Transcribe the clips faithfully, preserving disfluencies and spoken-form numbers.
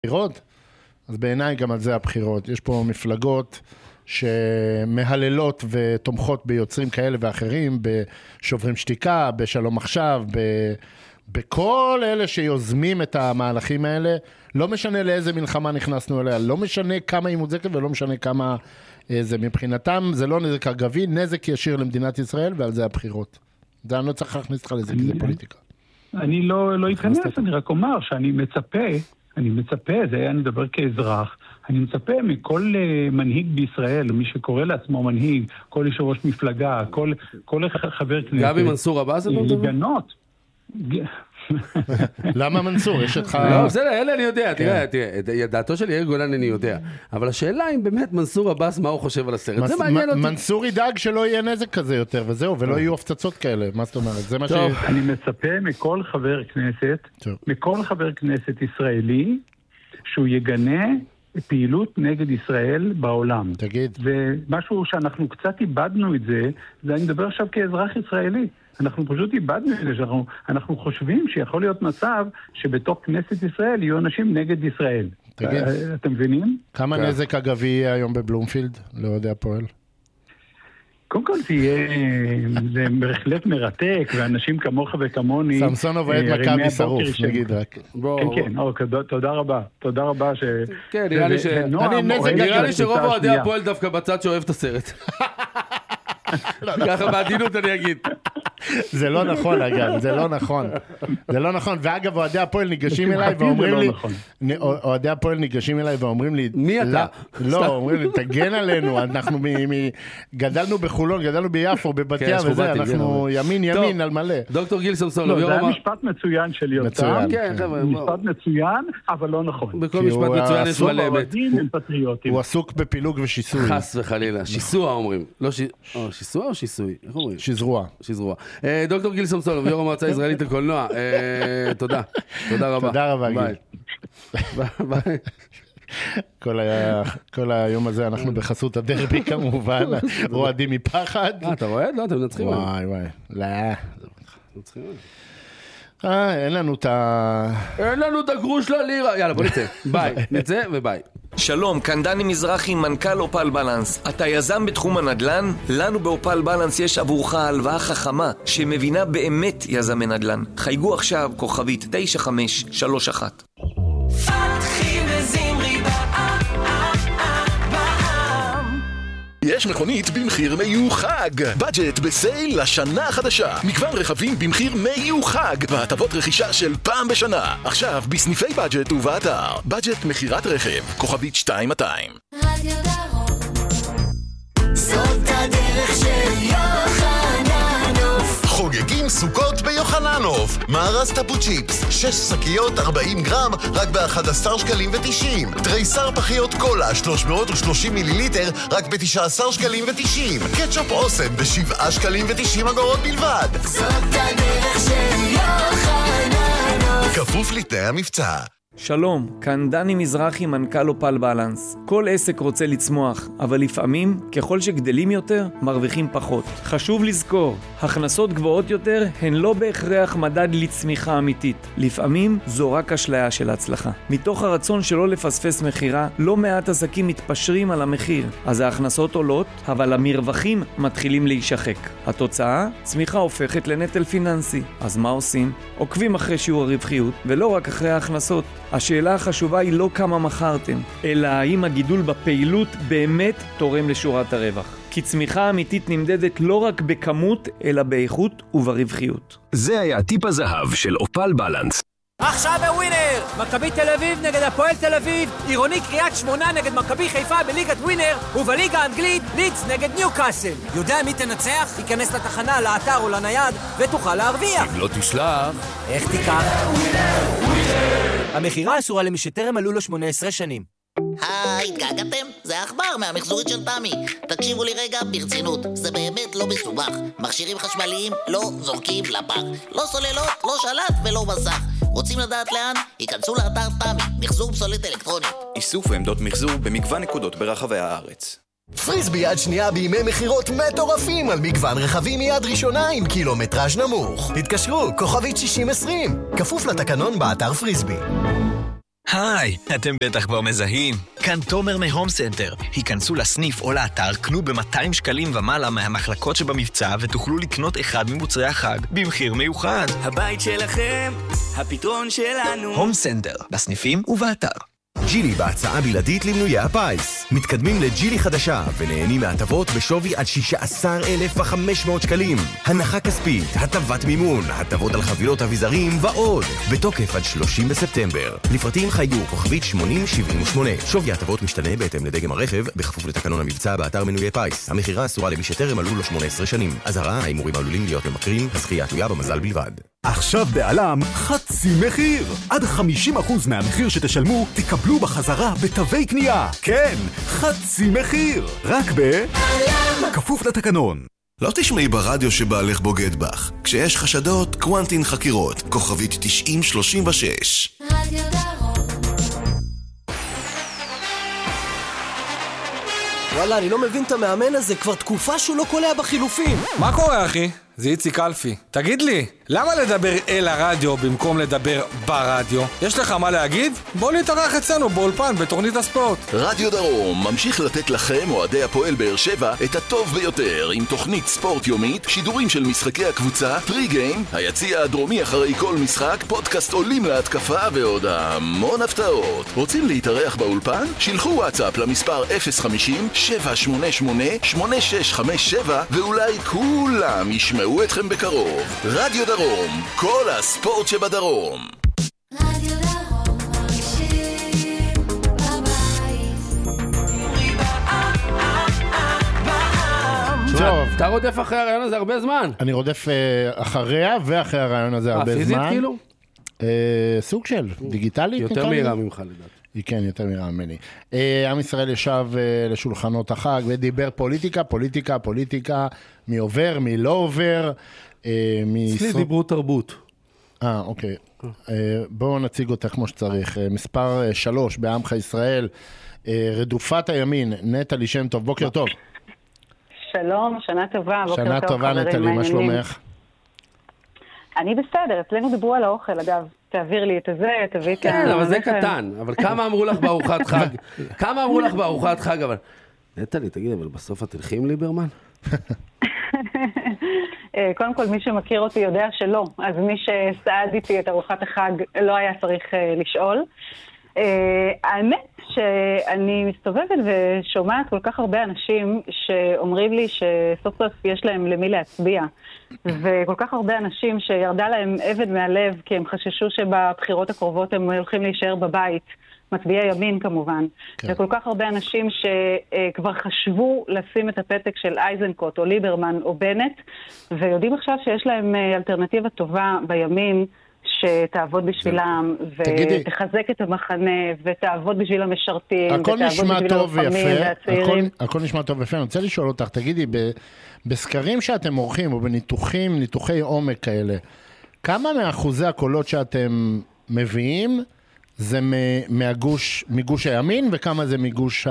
בחירות, אז בעיניי גם על זה הבחירות. יש פה מפלגות שמהללות ותומכות ביוצרים כאלה ואחרים, בשוברים שתיקה, בשלום עכשיו, ב... בכל אלה שיוזמים את המהלכים האלה, לא משנה לאיזה מלחמה נכנסנו אליה, לא משנה כמה היא מוצדקת ולא משנה כמה זה. מבחינתם זה לא נזק אגבי, נזק ישיר למדינת ישראל, ועל זה הבחירות. זה אני לא צריך להכניס לך לזה, כי זה פוליטיקה. אני לא, לא אכנס, אני רק אומר שאני מצפה, אני מצפה, זה אני מדבר כאזרח, אני מצפה מכל uh, מנהיג בישראל, מי שקורא לעצמו מנהיג, כל יושב ראש מפלגה, כל, כל חבר כנסת, גבי מנסור הבא זה לא דבר? לגנות. למה מנסור? יש לך... לא, בסדר, אלה אני יודע, תראה, תראה, דעתו של יאיר גולן אני יודע, אבל השאלה אם באמת מנסור עבאס, מה הוא חושב על הסרט, זה מעניין אותי. מנסור ידאג שלא יהיה נזק כזה יותר, וזהו, ולא יהיו הפצצות כאלה, מה זאת אומרת? זה מה ש... אני מצפה מכל חבר כנסת, מכל חבר כנסת ישראלי, שהוא יגנה פעילות נגד ישראל בעולם. תגיד. ומשהו שאנחנו קצת איבדנו את זה, זה אני מדבר עכשיו כאזרח ישראלי. אנחנו פשוט איבדנו את זה, שאנחנו, אנחנו חושבים שיכול להיות מצב שבתוך כנסת ישראל יהיו אנשים נגד ישראל. תגיד. אתם מבינים? כמה נזק אגבי יהיה היום בבלומפילד, לאוהדי הפועל? קודם כל זה יהיה, זה בהחלט מרתק, ואנשים כמוך וכמוני... סמסונוב ועד מכבי שרוף, נגיד רק. כן, כן, תודה רבה. תודה רבה ש... כן, נראה לי שרוב אוהדי הפועל דווקא בצד שאוהב את הסרט. ככה בעדינות אני אגיד. זה לא נכון אגב, זה לא נכון. זה לא נכון, ואגב אוהדי הפועל ניגשים אליי ואומרים לי, אוהדי הפועל ניגשים אליי ואומרים לי, מי אתה? לא, אומרים לי, תגן עלינו, אנחנו גדלנו בחולון, גדלנו ביפו, בבתיה וזה, אנחנו ימין ימין על מלא. דוקטור גיל סמסונוב, זה היה משפט מצוין של יותם, משפט מצוין, אבל לא נכון. בכל משפט מצוין יש מלא אמת. הוא עסוק בפילוג ושיסוי. חס וחלילה, שיסוע אומרים. לא שיסוע או שיסוי? איך אומרים? שזרוע. שזרוע. דוקטור גיל סמסונוב, יו"ר המועצה הישראלית לקולנוע. תודה. תודה רבה. תודה רבה, גיל. ביי. כל היום הזה אנחנו בחסות הדרבי כמובן, רועדים מפחד. אתה רואה? לא, אתם נצחים. וואי וואי. לא. נצחים. אה, אין לנו את ה... אין לנו את הגרוש ללירה. יאללה, בוא נצא. ביי. נצא וביי. שלום, כאן דני מזרחי, מנכ"ל אופל בלנס. אתה יזם בתחום הנדל"ן? לנו באופל בלנס יש עבורך הלוואה חכמה שמבינה באמת יזמי נדל"ן. חייגו עכשיו כוכבית תשע חמש שלוש אחת. יש מכונית במחיר מיוחד. בדג'ט בסייל לשנה החדשה. מגוון רכבים במחיר מיוחד והטבות רכישה של פעם בשנה. עכשיו בסניפי בדג'ט ובאתר. בדג'ט מחירת רכב. כוכבית שתיים מאתיים. רדיו דרום. זאת הדרך של יוחננוף. חוגגים סוכות ביוחננוף. מארז טאפו צ'יפס, שש שקיות ארבעים גרם, רק ב-אחד עשר שקלים ותשעים. תריסר פחיות קולה, שלוש מאות ושלושים מיליליטר, רק ב-תשעה עשר שקלים ותשעים. קטשופ אוסם, ב-שבעה שקלים ותשעים אגורות בלבד. זאת הדרך של יוחננוף. כפוף לתנאי המבצע. שלום, כאן דני מזרחי, מנכ"ל אופל בלנס. כל עסק רוצה לצמוח, אבל לפעמים, ככל שגדלים יותר, מרוויחים פחות. חשוב לזכור, הכנסות גבוהות יותר הן לא בהכרח מדד לצמיחה אמיתית. לפעמים זו רק אשליה של הצלחה. מתוך הרצון שלא לפספס מחירה, לא מעט עסקים מתפשרים על המחיר. אז ההכנסות עולות, אבל המרווחים מתחילים להישחק. התוצאה, צמיחה הופכת לנטל פיננסי. אז מה עושים? עוקבים אחרי שיעור הרווחיות, ולא רק אחרי ההכנסות. השאלה החשובה היא לא כמה מכרתם, אלא האם הגידול בפעילות באמת תורם לשורת הרווח. כי צמיחה אמיתית נמדדת לא רק בכמות, אלא באיכות וברווחיות. זה היה טיפ הזהב של אופל בלנס. עכשיו בווינר! מכבי תל אביב נגד הפועל תל אביב, עירוני קריית שמונה נגד מכבי חיפה בליגת ווינר, ובליגה האנגלית לידס נגד ניוקאסל. יודע מי תנצח? ייכנס לתחנה, לאתר או לנייד ותוכל להרוויח. אם לא תשלח... איך תיקח? המחירה אסורה למי שטרם מלאו לו שמונה עשרה שנים. היי, התגעגעתם? זה העכבר מהמחזורית של תמי. תקשיבו לי רגע ברצינות, זה באמת לא מסובך. מכשירים חשמליים לא זורקים לפח. לא סוללות, לא שלט ולא מסך. רוצים לדעת לאן? היכנסו לאתר תמי, מחזור פסולת אלקטרונית. איסוף ועמדות מחזור במגוון נקודות ברחבי הארץ. פריסבי יד שנייה בימי מחירות מטורפים על מגוון רכבים מיד ראשונה עם קילומטראז' נמוך. התקשרו, כוכבית שישים עשרים. כפוף לתקנון באתר פריסבי. היי, אתם בטח כבר מזהים. כאן תומר מהום סנטר. היכנסו לסניף או לאתר, קנו ב-מאתיים שקלים ומעלה מהמחלקות שבמבצע ותוכלו לקנות אחד ממוצרי החג במחיר מיוחד. הבית שלכם, הפתרון שלנו. הום סנטר, בסניפים ובאתר. ג'ילי בהצעה בלעדית למנויי הפיס. מתקדמים לג'ילי חדשה ונהנים מהטבות בשווי עד שישה עשר אלף וחמש מאות שקלים. הנחה כספית, הטבת מימון, הטבות על חבילות אביזרים ועוד. בתוקף עד שלושים בספטמבר. לפרטים חייגו כוכבית שמונים שבעים ושמונה. שווי הטבות משתנה בהתאם לדגם הרכב, בכפוף לתקנון המבצע באתר מנויי פיס. המחירה אסורה למי שטרם מלאו לו שמונה עשרה שנים. אזהרה, ההימורים עלולים להיות ממכרים, הזכייה תלויה במזל בלבד. עכשיו בעלם חצי מחיר. עד חמישים אחוז מהמחיר שתשלמו תקבלו בחזרה בתווי קנייה. כן, חצי מחיר. רק בעלם. כפוף לתקנון. לא תשמעי ברדיו שבעלך בוגד בך. כשיש חשדות, קוונטין חקירות. כוכבית תשעים שלושים ושש. רדיו דרום. וואלה, אני לא מבין את המאמן הזה, כבר תקופה שהוא לא קולע בחילופים. מה קורה, אחי? זה איציק אלפי. תגיד לי, למה לדבר אל הרדיו במקום לדבר ברדיו? יש לך מה להגיד? בוא להתארח אצלנו באולפן בתוכנית הספורט. רדיו דרום ממשיך לתת לכם, אוהדי הפועל באר שבע, את הטוב ביותר עם תוכנית ספורט יומית, שידורים של משחקי הקבוצה, טרי גיים, היציע הדרומי אחרי כל משחק, פודקאסט עולים להתקפה ועוד המון הפתעות. רוצים להתארח באולפן? שילחו וואטסאפ למספר אפס חמישים שבע שמונה שמונה שמונה שש חמש שבע ואולי כולם ישמעו אתכם בקרוב. רדיו דרום, כל הספורט שבדרום. רדיו דרום מרגישים בבית. טוב, אתה רודף אחרי הרעיון הזה הרבה זמן. אני רודף אחריה ואחרי הרעיון הזה הרבה זמן. פיזית כאילו? סוג של, דיגיטלית. יותר מהירה ממך לדעת. היא כן, יותר מהירה ממני. עם ישראל ישב לשולחנות החג ודיבר פוליטיקה, פוליטיקה, פוליטיקה, מי עובר, מי לא עובר. אצלי דיברו תרבות. אה, אוקיי. בואו נציג אותה כמו שצריך. מספר שלוש בעמך ישראל, רדופת הימין, נטלי שם טוב, בוקר טוב. שלום, שנה טובה, בוקר טוב. שנה טובה נטלי, מה שלומך? אני בסדר, אצלנו דיברו על האוכל, אגב. תעביר לי את זה, תביא את ה... כן, אבל זה קטן. אבל כמה אמרו לך בארוחת חג? כמה אמרו לך בארוחת חג? אבל... נטלי, תגיד, אבל בסוף את תלכי עם ליברמן? קודם כל, מי שמכיר אותי יודע שלא. אז מי שסעד איתי את ארוחת החג לא היה צריך לשאול. האמת שאני מסתובבת ושומעת כל כך הרבה אנשים שאומרים לי שסוף סוף יש להם למי להצביע, וכל כך הרבה אנשים שירדה להם אבן מהלב כי הם חששו שבבחירות הקרובות הם הולכים להישאר בבית, מצביעי ימין כמובן, כן. וכל כך הרבה אנשים שכבר חשבו לשים את הפתק של אייזנקוט או ליברמן או בנט, ויודעים עכשיו שיש להם אלטרנטיבה טובה בימין שתעבוד בשבילם, ותחזק את המחנה, ותעבוד בשביל המשרתים, הכל נשמע טוב ויפה, הכל, הכל נשמע טוב ויפה. אני רוצה לשאול אותך, תגידי, בסקרים שאתם עורכים, או בניתוחים, ניתוחי עומק כאלה, כמה מאחוזי הקולות שאתם מביאים, זה מהגוש, מגוש הימין, וכמה זה מגוש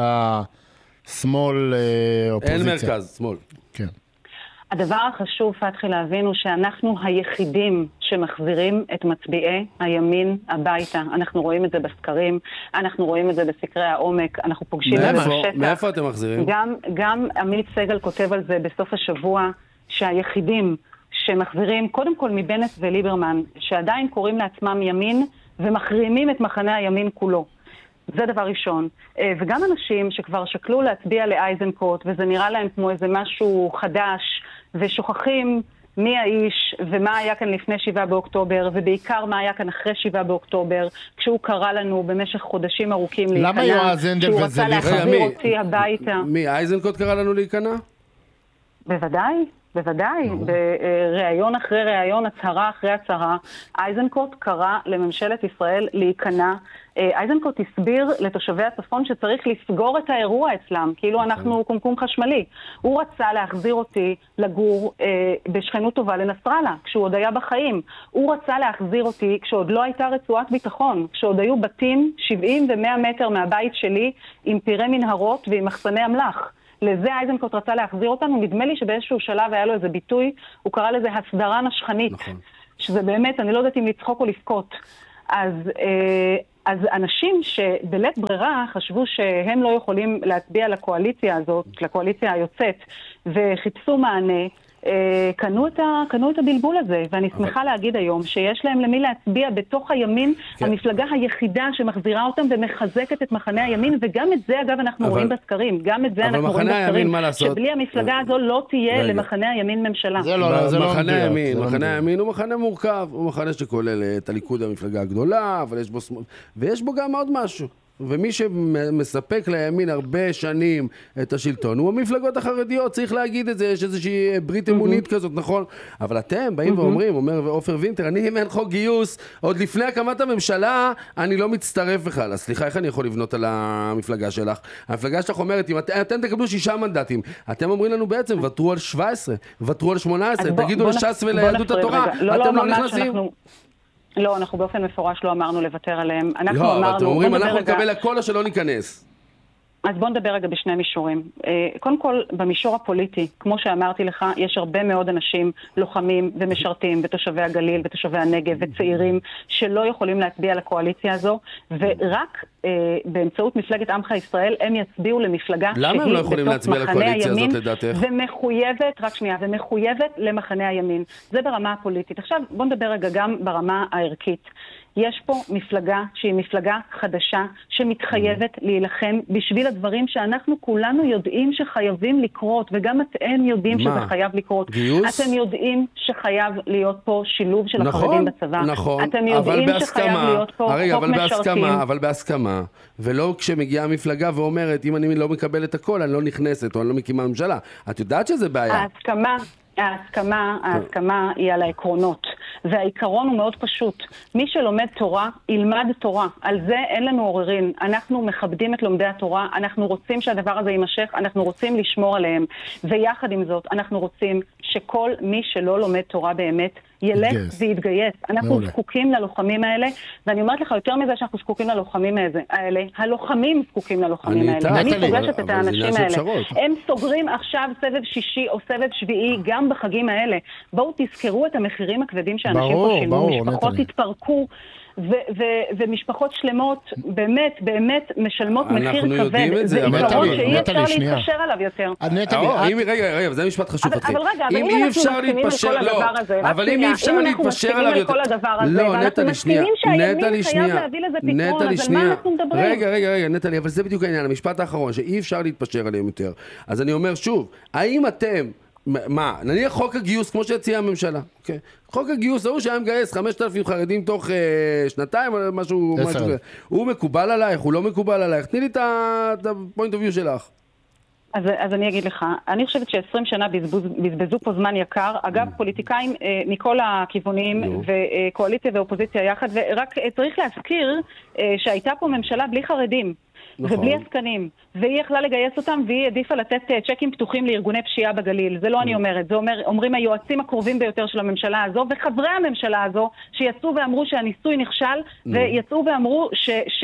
השמאל אופוזיציה? אין מרכז, שמאל. כן. הדבר החשוב, פתחי, להבין הוא שאנחנו היחידים שמחזירים את מצביעי הימין הביתה. אנחנו רואים את זה בסקרים, אנחנו רואים את זה בסקרי העומק, אנחנו פוגשים את זה בשטח. מאיפה אתם מחזירים? גם, גם עמית סגל כותב על זה בסוף השבוע, שהיחידים שמחזירים, קודם כל מבנט וליברמן, שעדיין קוראים לעצמם ימין, ומחרימים את מחנה הימין כולו. זה דבר ראשון. וגם אנשים שכבר שקלו להצביע לאייזנקוט, וזה נראה להם כמו איזה משהו חדש, ושוכחים מי האיש ומה היה כאן לפני שבעה באוקטובר, ובעיקר מה היה כאן אחרי שבעה באוקטובר, כשהוא קרא לנו במשך חודשים ארוכים להיכנע. למה יועז הנדל שהוא רצה להחזיר אותי הביתה. מי, אייזנקוט קרא לנו להיכנע? בוודאי. בוודאי, בראיון אחרי ראיון, הצהרה אחרי הצהרה, אייזנקוט קרא לממשלת ישראל להיכנע. אייזנקוט הסביר לתושבי הצפון שצריך לסגור את האירוע אצלם, כאילו אנחנו קומקום חשמלי. הוא רצה להחזיר אותי לגור אה, בשכנות טובה לנסטרלה, כשהוא עוד היה בחיים. הוא רצה להחזיר אותי כשעוד לא הייתה רצועת ביטחון, כשעוד היו בתים שבעים ומאה מטר מהבית שלי עם פירי מנהרות ועם מחסני אמל"ח. לזה אייזנקוט רצה להחזיר אותנו. נדמה לי שבאיזשהו שלב היה לו איזה ביטוי, הוא קרא לזה הסדרה נשכנית, נכון. שזה באמת, אני לא יודעת אם לצחוק או לבכות. אז אה, אז אנשים שבלית ברירה חשבו שהם לא יכולים להצביע לקואליציה הזאת, לקואליציה היוצאת, וחיפשו מענה, קנו את, ה, קנו את הבלבול הזה, ואני שמחה להגיד היום שיש להם למי להצביע בתוך הימין, המפלגה היחידה שמחזירה אותם ומחזקת את מחנה הימין, וגם את זה אגב אנחנו רואים בסקרים, גם את זה אנחנו רואים בסקרים, שבלי המפלגה הזו לא תהיה למחנה הימין ממשלה. זה לא, זה לא מחנה הימין, מחנה הימין הוא מחנה מורכב, הוא מחנה שכולל את הליכוד המפלגה הגדולה, אבל יש בו שמאל, ויש בו גם עוד משהו. ומי שמספק לימין הרבה שנים את השלטון הוא המפלגות החרדיות, צריך להגיד את זה, יש איזושהי ברית אמונית כזאת, נכון? אבל אתם באים ואומרים, אומר עופר וינטר, אני אם אין חוק גיוס, עוד לפני הקמת הממשלה, אני לא מצטרף בכלל. אז סליחה, איך אני יכול לבנות על המפלגה שלך? המפלגה שלך אומרת, אם אתם תקבלו שישה מנדטים, אתם אומרים לנו בעצם, ותרו על שבע עשרה, ותרו על שמונה עשרה, תגידו לש"ס וליהדות התורה, אתם לא נכנסים. לא, אנחנו באופן מפורש לא אמרנו לוותר עליהם. אנחנו לא, אמרנו, אבל אתם אומרים, אנחנו רגע... נקבל הכל או שלא ניכנס. אז בוא נדבר רגע בשני מישורים. קודם כל, במישור הפוליטי, כמו שאמרתי לך, יש הרבה מאוד אנשים לוחמים ומשרתים, ותושבי הגליל ותושבי הנגב וצעירים, שלא יכולים להצביע לקואליציה הזו, ורק אה, באמצעות מפלגת עמך ישראל, הם יצביעו למפלגה למה הם לא יכולים להצביע לקואליציה הזאת לדעתך? ומחויבת, רק שנייה, ומחויבת למחנה הימין. זה ברמה הפוליטית. עכשיו, בוא נדבר רגע גם ברמה הערכית. יש פה מפלגה שהיא מפלגה חדשה שמתחייבת להילחם בשביל הדברים שאנחנו כולנו יודעים שחייבים לקרות, וגם אתם יודעים מה? שזה חייב לקרות. גיוס? אתם יודעים שחייב להיות פה שילוב של נכון, החרדים בצבא. נכון, אתם יודעים אבל שחייב בהסכמה, להיות פה הרגע, חוק אבל משרתים. בהסכמה, אבל בהסכמה, ולא כשמגיעה המפלגה ואומרת, אם אני לא מקבל את הכל, אני לא נכנסת או אני לא מקימה ממשלה. את יודעת שזה בעיה? ההסכמה... ההסכמה, ההסכמה היא על העקרונות, והעיקרון הוא מאוד פשוט. מי שלומד תורה, ילמד תורה. על זה אין לנו עוררין. אנחנו מכבדים את לומדי התורה, אנחנו רוצים שהדבר הזה יימשך, אנחנו רוצים לשמור עליהם. ויחד עם זאת, אנחנו רוצים שכל מי שלא לומד תורה באמת, ילך ויתגייס. אנחנו מעולה. זקוקים ללוחמים האלה, ואני אומרת לך יותר מזה שאנחנו זקוקים ללוחמים האלה. הלוחמים זקוקים ללוחמים האלה. ואני פוגשת את האנשים האלה. הם סוגרים עכשיו סבב שישי או סבב שביעי גם בחגים האלה. בואו תזכרו את המחירים הכבדים שאנשים פה שילמו, משפחות התפרקו, ו- ו- ומשפחות שלמות באמת, באמת משלמות מחיר כבד. זה עיקרון שאי אפשר להתקשר עליו יותר. רגע, רגע, זה משפט חשוב. אבל רגע, אבל אם אנחנו מסכימים על כל הדבר הזה, אבל אם אי אפשר להתפשר עליו יותר, לא, נטלי, שנייה, נטלי, שנייה, נטלי, שנייה, רגע, רגע, רגע, נטלי, אבל זה בדיוק העניין, המשפט האחרון, שאי אפשר להתפשר עליהם יותר. אז אני אומר שוב, האם אתם, מה, נניח חוק הגיוס כמו שהציעה הממשלה, אוקיי? חוק הגיוס הוא שהיה מגייס חמשת אלפים חרדים תוך אה, שנתיים, משהו, משהו, הוא מקובל עלייך, הוא לא מקובל עלייך, תני לי את ה-point of view שלך. אז, אז אני אגיד לך, אני חושבת ש-עשרים שנה בזבוז, בזבזו פה זמן יקר, אגב פוליטיקאים אה, מכל הכיוונים, וקואליציה ואופוזיציה יחד, ורק אה, צריך להזכיר אה, שהייתה פה ממשלה בלי חרדים. נכון. ובלי עסקנים, והיא יכלה לגייס אותם, והיא עדיפה לתת צ'קים פתוחים לארגוני פשיעה בגליל. זה לא אני אומרת, זה אומר, אומרים היועצים הקרובים ביותר של הממשלה הזו, וחברי הממשלה הזו, שיצאו ואמרו שהניסוי נכשל, ויצאו ואמרו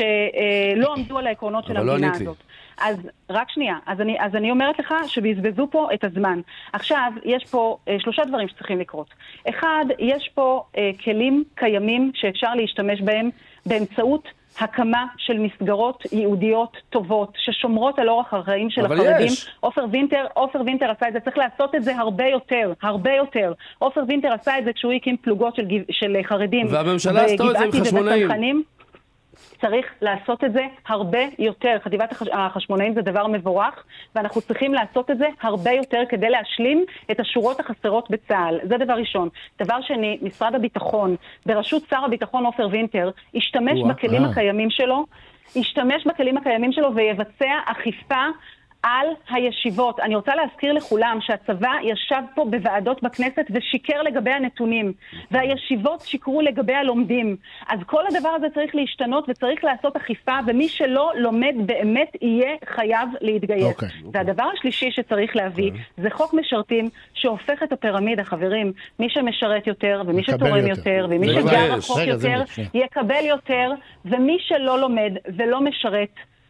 שלא עמדו על העקרונות של המדינה הזאת. אז רק שנייה, אז אני, אז אני אומרת לך שבזבזו פה את הזמן. עכשיו, יש פה אה, שלושה דברים שצריכים לקרות. אחד, יש פה אה, כלים קיימים שאפשר להשתמש בהם באמצעות הקמה של מסגרות יהודיות טובות, ששומרות על אורח החיים של החרדים. עופר וינטר, עופר וינטר עשה את זה, צריך לעשות את זה הרבה יותר, הרבה יותר. עופר וינטר עשה את זה כשהוא הקים פלוגות של, של חרדים. והממשלה עשתה את זה עם חשמונאים. צריך לעשות את זה הרבה יותר. חטיבת החשמונאים זה דבר מבורך, ואנחנו צריכים לעשות את זה הרבה יותר כדי להשלים את השורות החסרות בצה"ל. זה דבר ראשון. דבר שני, משרד הביטחון, בראשות שר הביטחון עופר וינטר, ישתמש בכלים הקיימים שלו, ישתמש בכלים הקיימים שלו ויבצע אכיפה על הישיבות. אני רוצה להזכיר לכולם שהצבא ישב פה בוועדות בכנסת ושיקר לגבי הנתונים, והישיבות שיקרו לגבי הלומדים. אז כל הדבר הזה צריך להשתנות וצריך לעשות אכיפה, ומי שלא לומד באמת יהיה חייב להתגייס. Okay, okay. והדבר השלישי שצריך להביא okay. זה חוק משרתים שהופך את הפירמידה, חברים. מי שמשרת יותר ומי שתורם יותר, יותר ומי שגר רחוק יותר יקבל יותר, ומי שלא לומד ולא משרת,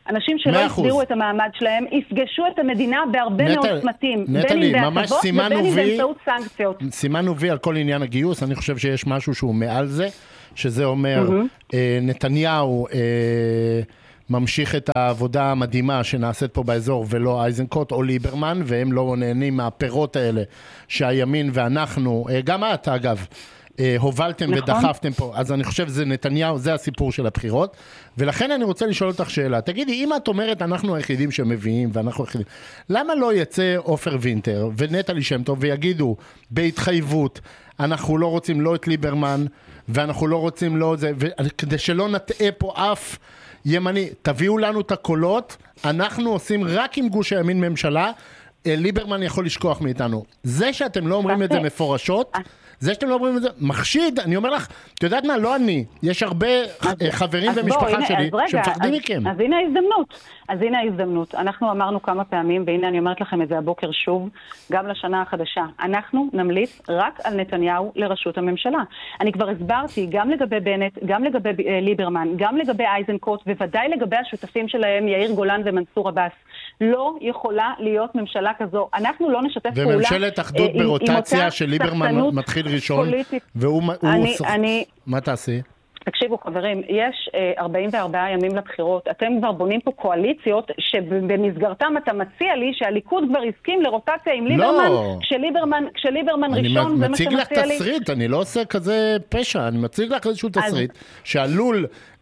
אנשים שלא הסבירו את המעמד שלהם, יפגשו את המדינה בהרבה נטל, מאוד צמתים, נטלי, בין אם בהטבות ובין אם באמצעות סנקציות. סימנו וי על כל עניין הגיוס, אני חושב שיש משהו שהוא מעל זה, שזה אומר, mm-hmm. אה, נתניהו אה, ממשיך את העבודה המדהימה שנעשית פה באזור, ולא אייזנקוט או ליברמן, והם לא נהנים מהפירות האלה שהימין ואנחנו, אה, גם את אגב, הובלתם נכון. ודחפתם פה, אז אני חושב זה נתניהו, זה הסיפור של הבחירות, ולכן אני רוצה לשאול אותך שאלה, תגידי, אם את אומרת אנחנו היחידים שמביאים ואנחנו היחידים, למה לא יצא עופר וינטר ונטלי שם טוב ויגידו בהתחייבות, אנחנו לא רוצים לא את ליברמן, ואנחנו לא רוצים לא זה, כדי שלא נטעה פה אף ימני, תביאו לנו את הקולות, אנחנו עושים רק עם גוש הימין ממשלה, ליברמן יכול לשכוח מאיתנו. זה שאתם לא אומרים את זה מפורשות, זה שאתם לא אומרים את זה, מחשיד, אני אומר לך, את יודעת מה, לא אני, יש הרבה חברים ומשפחה שלי שמפחדים מכם. אז הנה ההזדמנות, אז הנה ההזדמנות. אנחנו אמרנו כמה פעמים, והנה אני אומרת לכם את זה הבוקר שוב, גם לשנה החדשה. אנחנו נמליץ רק על נתניהו לראשות הממשלה. אני כבר הסברתי, גם לגבי בנט, גם לגבי ליברמן, גם לגבי אייזנקוט, ובוודאי לגבי השותפים שלהם, יאיר גולן ומנסור עבאס. לא יכולה להיות ממשלה כזו. אנחנו לא נשתף פעולה. וממשלת אחדות ברוטציה של ליברמן מתחיל ראשון, והוא... מה תעשי? תקשיבו חברים, יש ארבעים וארבעה ימים לבחירות, אתם כבר בונים פה קואליציות שבמסגרתם אתה מציע לי שהליכוד כבר הסכים לרוטציה עם ליברמן, כשליברמן, כשליברמן ראשון, זה מה שמציע לי. אני מציג לך תסריט, אני לא עושה כזה פשע, אני מציג לך איזשהו תסריט שעלול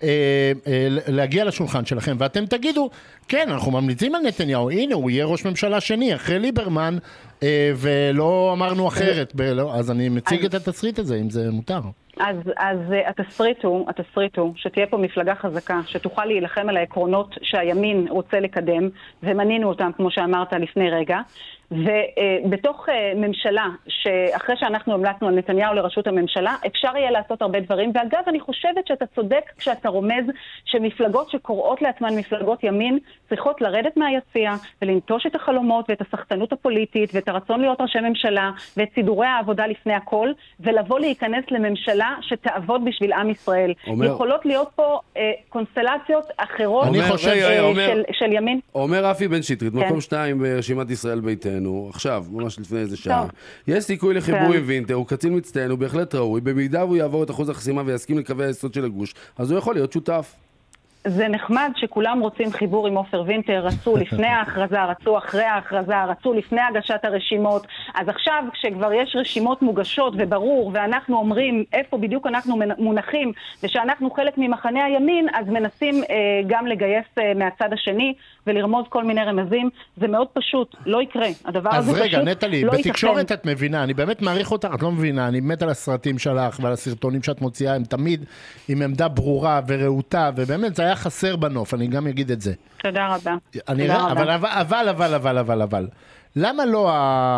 להגיע לשולחן שלכם, ואתם תגידו, כן, אנחנו ממליצים על נתניהו, הנה הוא יהיה ראש ממשלה שני, אחרי ליברמן, ולא אמרנו אחרת, אז אני מציג את התסריט הזה, אם זה מותר. אז, אז התסריט הוא, התסריט הוא שתהיה פה מפלגה חזקה, שתוכל להילחם על העקרונות שהימין רוצה לקדם, ומנינו אותם, כמו שאמרת לפני רגע, ובתוך ממשלה, שאחרי שאנחנו המלצנו על נתניהו לראשות הממשלה, אפשר יהיה לעשות הרבה דברים, ואגב, אני חושבת שאתה צודק כשאתה רומז שמפלגות שקוראות לעצמן מפלגות ימין, צריכות לרדת מהיציע, ולנטוש את החלומות ואת הסחטנות הפוליטית, ואת הרצון להיות ראשי ממשלה, ואת סידורי העבודה לפני הכל, ולבוא להיכנס לממשלה שתעבוד בשביל עם ישראל. אומר, יכולות להיות פה אה, קונסטלציות אחרות אומר, של, רגע, אה, אומר, של, של ימין. אומר רפי בן שטרית, כן. מקום שתיים ברשימת ישראל ביתנו, עכשיו, ממש לפני איזה שעה. יש סיכוי לחיבור עם וינטר, הוא קצין מצטיין, הוא בהחלט ראוי, במידה והוא יעבור את אחוז החסימה ויסכים לקווי היסוד של הגוש, אז הוא יכול להיות שותף. זה נחמד שכולם רוצים חיבור עם עופר וינטר, רצו לפני ההכרזה, רצו אחרי ההכרזה, רצו לפני הגשת הרשימות. אז עכשיו כשכבר יש רשימות מוגשות וברור, ואנחנו אומרים איפה בדיוק אנחנו מונחים, ושאנחנו חלק ממחנה הימין, אז מנסים אה, גם לגייס אה, מהצד השני, ולרמוז כל מיני רמזים. זה מאוד פשוט, לא יקרה. הדבר הזה פשוט לא ייתכן. אז רגע, נטלי, בתקשורת את מבינה, אני באמת מעריך אותך, את לא מבינה, אני מת על הסרטים שלך ועל הסרטונים שאת מוציאה, הם תמיד עם עמדה ברורה ורעותה, ובאמת זה היה חסר בנוף, אני גם אגיד את זה. תודה רבה. אני תודה רא... רבה. אבל, אבל, אבל, אבל, אבל, אבל, למה לא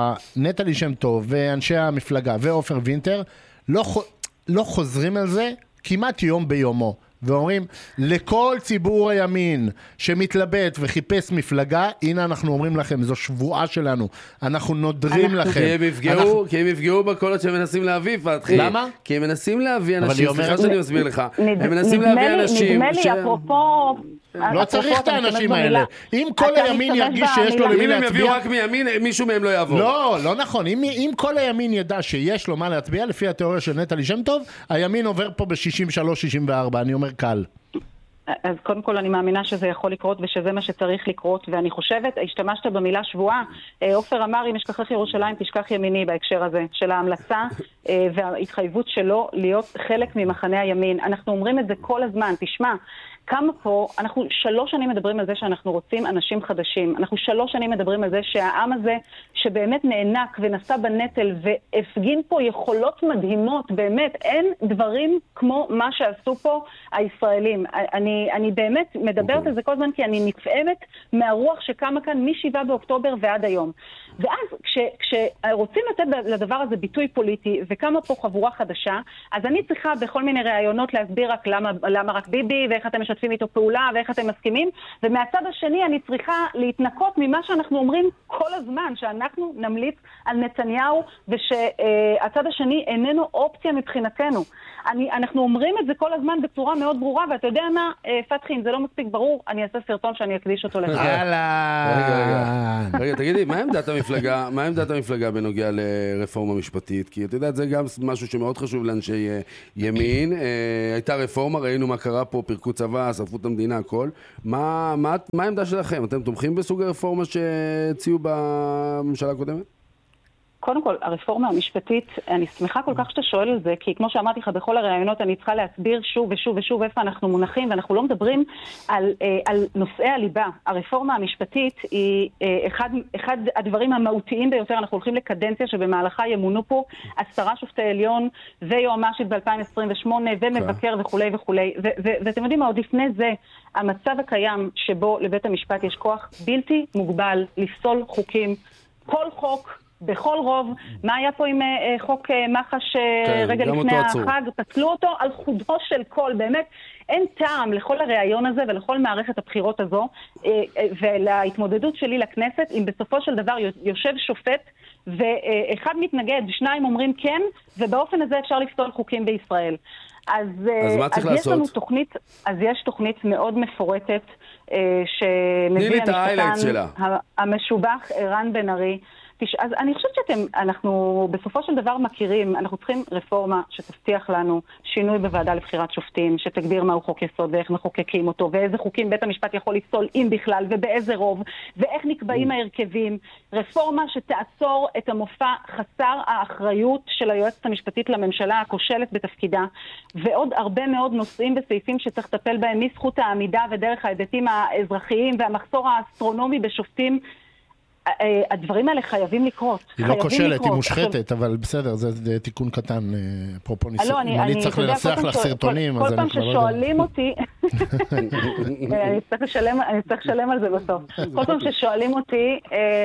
נטלי שם טוב ואנשי המפלגה ועופר וינטר לא, לא חוזרים על זה כמעט יום ביומו? ואומרים, לכל ציבור הימין שמתלבט וחיפש מפלגה, הנה אנחנו אומרים לכם, זו שבועה שלנו, אנחנו נודרים לכם. כי הם יפגעו, אנחנו... כי הם יפגעו בקולות שהם מנסים להביא, פתחי. למה? כי הם מנסים להביא אנשים, אומר... סליחה שאני מסביר לך, נד... הם מנסים להביא לי, אנשים... נדמה לי, ש... אפרופו... לא צריך את האנשים האלה. אם כל הימין ירגיש שיש לו למי להצביע... אם הם יביאו רק מימין, מישהו מהם לא יעבור. לא, לא נכון. אם, אם כל הימין ידע שיש לו מה להצביע, לפי התיאוריה של נטלי שם טוב, הימין עובר פה ב-שישים ושלוש שישים וארבע, אני אומר קל. אז קודם כל אני מאמינה שזה יכול לקרות ושזה מה שצריך לקרות, ואני חושבת, השתמשת במילה שבועה, עופר אמר אם אשכחך ירושלים תשכח ימיני בהקשר הזה, של ההמלצה וההתחייבות שלו להיות חלק ממחנה הימין. אנחנו אומרים את זה כל הזמן, תשמע, כמה פה, אנחנו שלוש שנים מדברים על זה שאנחנו רוצים אנשים חדשים. אנחנו שלוש שנים מדברים על זה שהעם הזה שבאמת נענק ונשא בנטל והפגין פה יכולות מדהימות, באמת אין דברים כמו מה שעשו פה הישראלים. אני, אני באמת מדברת okay. על זה כל הזמן כי אני נפעמת מהרוח שקמה כאן משבעה באוקטובר ועד היום. ואז כש, כשרוצים לתת לדבר הזה ביטוי פוליטי וכמה פה חבורה חדשה, אז אני צריכה בכל מיני ראיונות להסביר רק למה, למה רק ביבי ואיך אתם משתפים משתפים איתו פעולה ואיך אתם מסכימים, ומהצד השני אני צריכה להתנקות ממה שאנחנו אומרים כל הזמן, שאנחנו נמליץ על נתניהו ושהצד השני איננו אופציה מבחינתנו. אני, אנחנו אומרים את זה כל הזמן בצורה מאוד ברורה, ואתה יודע מה, פתחי, אם זה לא מספיק ברור, אני אעשה סרטון שאני אקדיש אותו לך. יאללה. רגע, תגידי, מה עמדת המפלגה, מה עמדת המפלגה בנוגע לרפורמה משפטית? כי אתה יודע, זה גם משהו שמאוד חשוב לאנשי ימין. הייתה רפורמה, ראינו מה קרה פה, פירקו צבא, שרפו את המדינה, הכל. מה, מה, מה העמדה שלכם? אתם תומכים בסוג הרפורמה שהציעו בממשלה הקודמת? קודם כל, הרפורמה המשפטית, אני שמחה כל כך שאתה שואל על זה, כי כמו שאמרתי לך, בכל הראיונות אני צריכה להסביר שוב ושוב ושוב איפה אנחנו מונחים, ואנחנו לא מדברים על, על נושאי הליבה. הרפורמה המשפטית היא אחד, אחד הדברים המהותיים ביותר. אנחנו הולכים לקדנציה שבמהלכה ימונו פה עשרה שופטי עליון ויועמ"שית ב-אלפיים עשרים ושמונה ומבקר וכו' וכו'. ואתם יודעים מה, עוד לפני זה, המצב הקיים שבו לבית המשפט יש כוח בלתי מוגבל לפסול חוקים, כל חוק, בכל רוב. מה היה פה עם uh, חוק uh, מחש uh, כן, רגע לפני החג? פסלו אותו על חודו של כל. באמת, אין טעם לכל הראיון הזה ולכל מערכת הבחירות הזו, uh, uh, ולהתמודדות שלי לכנסת, אם בסופו של דבר יושב שופט, ואחד uh, מתנגד, שניים אומרים כן, ובאופן הזה אפשר לפסול חוקים בישראל. אז, אז מה צריך אז לעשות? יש לנו תוכנית, אז יש תוכנית מאוד מפורטת, uh, שמביא המשפטן המשובח ערן בן ארי. אז אני חושבת שאתם, אנחנו בסופו של דבר מכירים, אנחנו צריכים רפורמה שתבטיח לנו שינוי בוועדה לבחירת שופטים, שתגדיר מהו חוק יסוד ואיך מחוקקים אותו, ואיזה חוקים בית המשפט יכול לפסול אם בכלל, ובאיזה רוב, ואיך נקבעים ההרכבים. רפורמה שתעצור את המופע חסר האחריות של היועצת המשפטית לממשלה הכושלת בתפקידה, ועוד הרבה מאוד נושאים וסעיפים שצריך לטפל בהם, מזכות העמידה ודרך ההיבטים האזרחיים והמחסור האסטרונומי בשופטים. הדברים האלה חייבים לקרות. היא לא כושלת, היא מושחתת, אבל בסדר, זה תיקון קטן, אפרופו ניסוי. אם אני צריך לנסח לך סרטונים, אז אני כבר לא יודע. כל פעם ששואלים אותי, אני צריך לשלם על זה בסוף. כל פעם ששואלים אותי,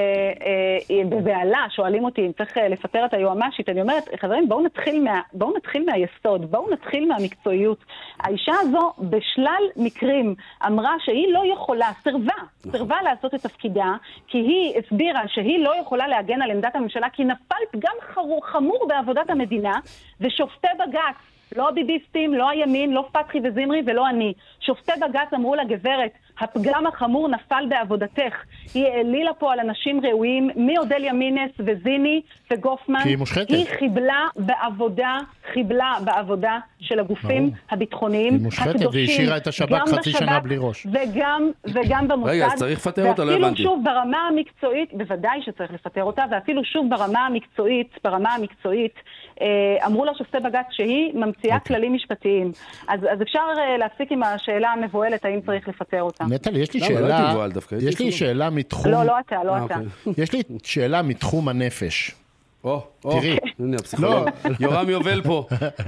בבעלה, שואלים אותי אם צריך לפטר את היועמ"שית, אני אומרת, חברים, בואו נתחיל מהיסוד, בואו נתחיל מהמקצועיות. האישה הזו בשלל מקרים אמרה שהיא לא יכולה, סרבה, סרבה לעשות את תפקידה, כי היא הסבירה שהיא לא יכולה להגן על עמדת הממשלה, כי נפל פגם חמור בעבודת המדינה, ושופטי בג"ץ, לא הביביסטים, לא הימין, לא פתחי וזמרי ולא אני, שופטי בג"ץ אמרו לה, גברת, הפגם החמור נפל בעבודתך. היא העלילה פה על אנשים ראויים, מאודליה מינס וזיני וגופמן. כי היא מושחתת. היא חיבלה בעבודה, חיבלה בעבודה של הגופים ברור. הביטחוניים הקדושים. היא מושחתת והשאירה את השב"כ חצי שנה בלי ראש. וגם, וגם במוסד. רגע, אז צריך לפטר אותה, לא הבנתי. ואפילו שוב ברמה המקצועית, בוודאי שצריך לפטר אותה, ואפילו שוב ברמה המקצועית, ברמה המקצועית, אמרו לה שופטי בג"ץ שהיא ממציאה okay. כללים משפטיים. אז, אז אפשר להפסיק עם השאלה המבועלת, האם צריך לפטר אותה. נטלי, יש לי שאלה, יש לי שאלה מתחום... לא, לא אתה, לא אתה. יש לי שאלה מתחום הנפש. או, או, הנה הפסיכולוג. יורם יובל פה.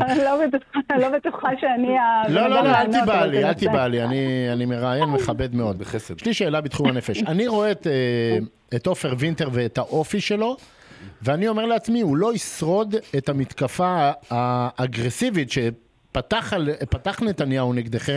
לא בטוחה שאני... לא, לא, לא, אל תיבא לי, אל תיבא לי. אני מראיין מכבד מאוד. בחסד. יש לי שאלה בתחום הנפש. אני רואה את עופר וינטר ואת האופי שלו, ואני אומר לעצמי, הוא לא ישרוד את המתקפה האגרסיבית שפתח נתניהו נגדכם,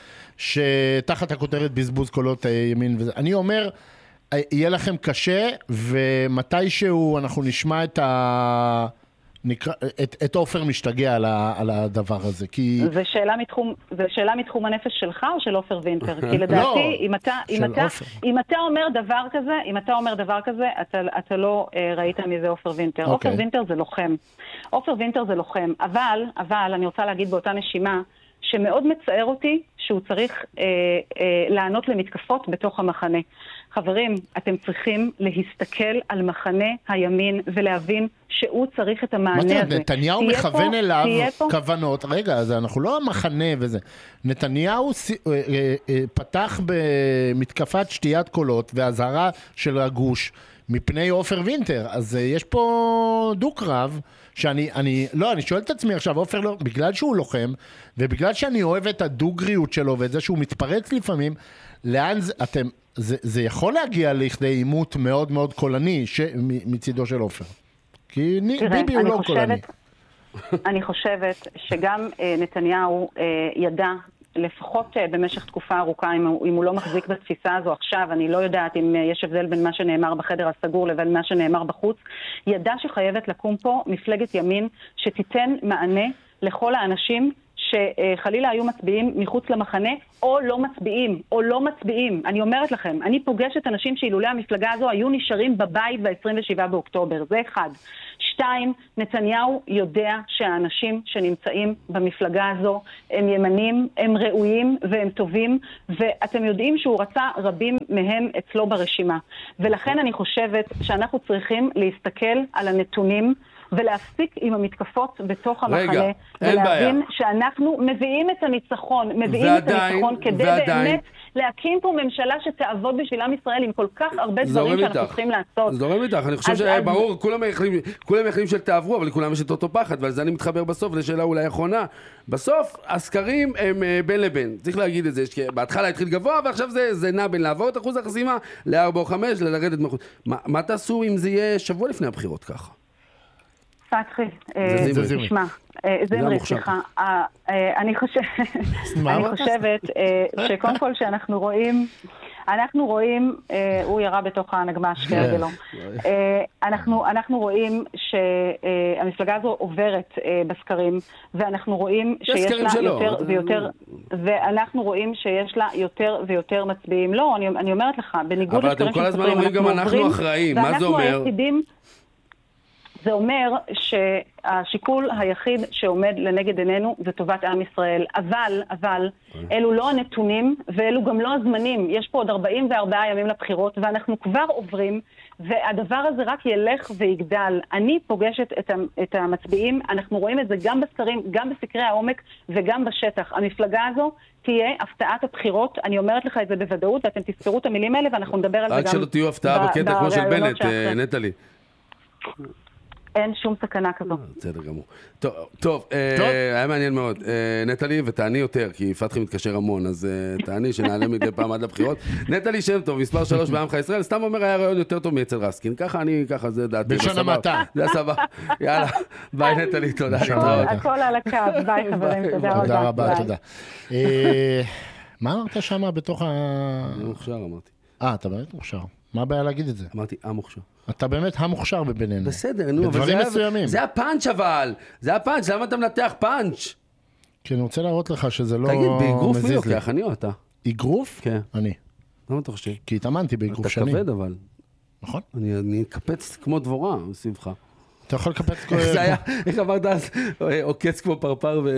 שתחת הכותרת בזבוז קולות ימין וזה. אני אומר, יהיה לכם קשה, ומתישהו אנחנו נשמע את ה... נקרא, את, את אופר משתגע על, ה, על הדבר הזה, כי... זה שאלה מתחום, זה שאלה מתחום הנפש שלך או של אופר וינטר? כי לדעתי, אם אתה, אם אתה, אם אתה אומר דבר כזה, אם אתה אומר דבר כזה, אתה, אתה לא uh, ראית מי זה אופר וינטר. אופר וינטר זה לוחם. אופר וינטר זה לוחם. אבל, אבל, אני רוצה להגיד באותה נשימה, שמאוד מצער אותי שהוא צריך אה, אה, לענות למתקפות בתוך המחנה. חברים, אתם צריכים להסתכל על מחנה הימין ולהבין שהוא צריך את המענה הזה. נתניהו מכוון פה, אליו כוונות, רגע, אז אנחנו לא המחנה וזה. נתניהו אה, אה, אה, פתח במתקפת שתיית קולות והזהרה של הגוש מפני אופר וינטר, אז אה, יש פה דוק רב, שאני, אני, לא, אני שואל את עצמי עכשיו, אופר לא, בגלל שהוא לוחם, ובגלל שאני אוהב את הדוגריות שלו, ואת זה שהוא מתפרץ לפעמים, לאן זה, אתם, זה, זה יכול להגיע לכדי עימות מאוד מאוד קולני, ש, מצידו של אופר. כי תראה, ביבי הוא לא חושבת, קולני. אני חושבת שגם אה, נתניהו אה, ידע, לפחות במשך תקופה ארוכה, אם הוא, אם הוא לא מחזיק בתפיסה הזו עכשיו, אני לא יודעת אם יש הבדל בין מה שנאמר בחדר הסגור לבין מה שנאמר בחוץ, ידע שחייבת לקום פה מפלגת ימין שתיתן מענה לכל האנשים שחלילה היו מצביעים מחוץ למחנה, או לא מצביעים, או לא מצביעים. אני אומרת לכם, אני פוגשת אנשים שאילולי המפלגה הזו היו נשארים בבית ב-עשרים ושבעה באוקטובר. זה אחד. שתיים, נתניהו יודע שהאנשים שנמצאים במפלגה הזו הם ימנים, הם ראויים והם טובים, ואתם יודעים שהוא רצה רבים מהם אצלו ברשימה. ולכן אני חושבת שאנחנו צריכים להסתכל על הנתונים ולהפסיק עם המתקפות בתוך המחנה, רגע, אין בעיה. ולהבין שאנחנו מביאים את הניצחון, מביאים ועדיין, את הניצחון כדי ועדיין. באמת להקים פה ממשלה שתעבוד בשביל עם ישראל עם כל כך הרבה דברים שאנחנו איתך. צריכים לעשות. זורם איתך, אני חושב אז- שהיה אז- ברור, כולם מייחלים, כולם מייחלים של תעברו, אבל לכולם יש את אותו פחד, ועל זה אני מתחבר בסוף לשאלה אולי אחרונה. בסוף, הסקרים הם אה, בין לבין, צריך להגיד את זה, יש- בהתחלה התחיל גבוה, ועכשיו זה, זה נע בין לעבור את אחוז החסימה, לארבע או חמש, ללרדת מחוז. מה, מה תעשו אם זה יהיה שבוע לפני הבחירות ככה? פתחי, זה זמרי. תשמע, אה, זה זמרי, המוכשר. סליחה, אה, אה, אני חושבת, מה אני אמרת? חושבת אה, שקודם כל שאנחנו רואים, אנחנו רואים, אה, הוא ירה בתוך הנגמש כהרגלו, אה, אנחנו אנחנו רואים שהמפלגה הזו עוברת אה, בסקרים, ואנחנו רואים יש שיש סקרים לה שלא, יותר אתה- ויותר, ואנחנו רואים שיש לה יותר ויותר מצביעים. לא, אני אני אומרת לך, בניגוד אבל אתם לסקרים כל הזמן שמספרים, אומרים גם אנחנו עוברים, אחראים, מה זה ואנחנו אומר? היחידים- זה אומר שהשיקול היחיד שעומד לנגד עינינו זה טובת עם ישראל. אבל, אבל, אלו לא הנתונים ואלו גם לא הזמנים. יש פה עוד ארבעים וארבעה ימים לבחירות ואנחנו כבר עוברים, והדבר הזה רק ילך ויגדל. אני פוגשת את, ה- את המצביעים, אנחנו רואים את זה גם בסקרים, גם בסקרי העומק וגם בשטח. המפלגה הזו תהיה הפתעת הבחירות, אני אומרת לך את זה בוודאות, ואתם תזכרו את המילים האלה ואנחנו נדבר על זה גם רק שלא תהיו הפתעה ב- בקטע כמו של בראיונות בנט, שאחרי. אה, נטלי. אין שום סכנה כזו. בסדר גמור. טוב, טוב, אה, היה מעניין מאוד. אה, נטלי, ותעני יותר, כי פתחי מתקשר המון, אז אה, תעני שנעלה מדי פעם עד לבחירות. נטלי שם טוב, מספר שלוש בעמך ישראל, סתם אומר היה רעיון יותר טוב מאצל רסקין. ככה אני, ככה זה דעתי. בלשון בסבבה. המעטה. זה סבבה. יאללה, ביי נטלי, תודה. הכל- להתראות. הכל על הקו, ביי חברים, תודה רבה. תודה רבה, ביי. תודה. אה, מה אמרת שם בתוך ה... אני מוכשר, אמרתי. אה, אתה באמת מוכשר. מה הבעיה להגיד את זה? אמרתי, המוכשר. אתה באמת המוכשר בבינינו. בסדר, נו, אבל בדברים זה היה- מסוימים. זה הפאנץ' אבל. זה הפאנץ', למה אתה מנתח פאנץ'? כי אני רוצה להראות לך שזה לא תגיד, באגרוף מי מזיז לי. לוקח, אני או אתה? אגרוף? כן. אני. למה אתה חושב? כי התאמנתי באגרוף אתה שנים. כבד אבל. נכון. אני אני אקפץ כמו דבורה סביבך. אתה יכול לקפץ... איך זה היה? איך אמרת אז? עוקץ כמו פרפר ו...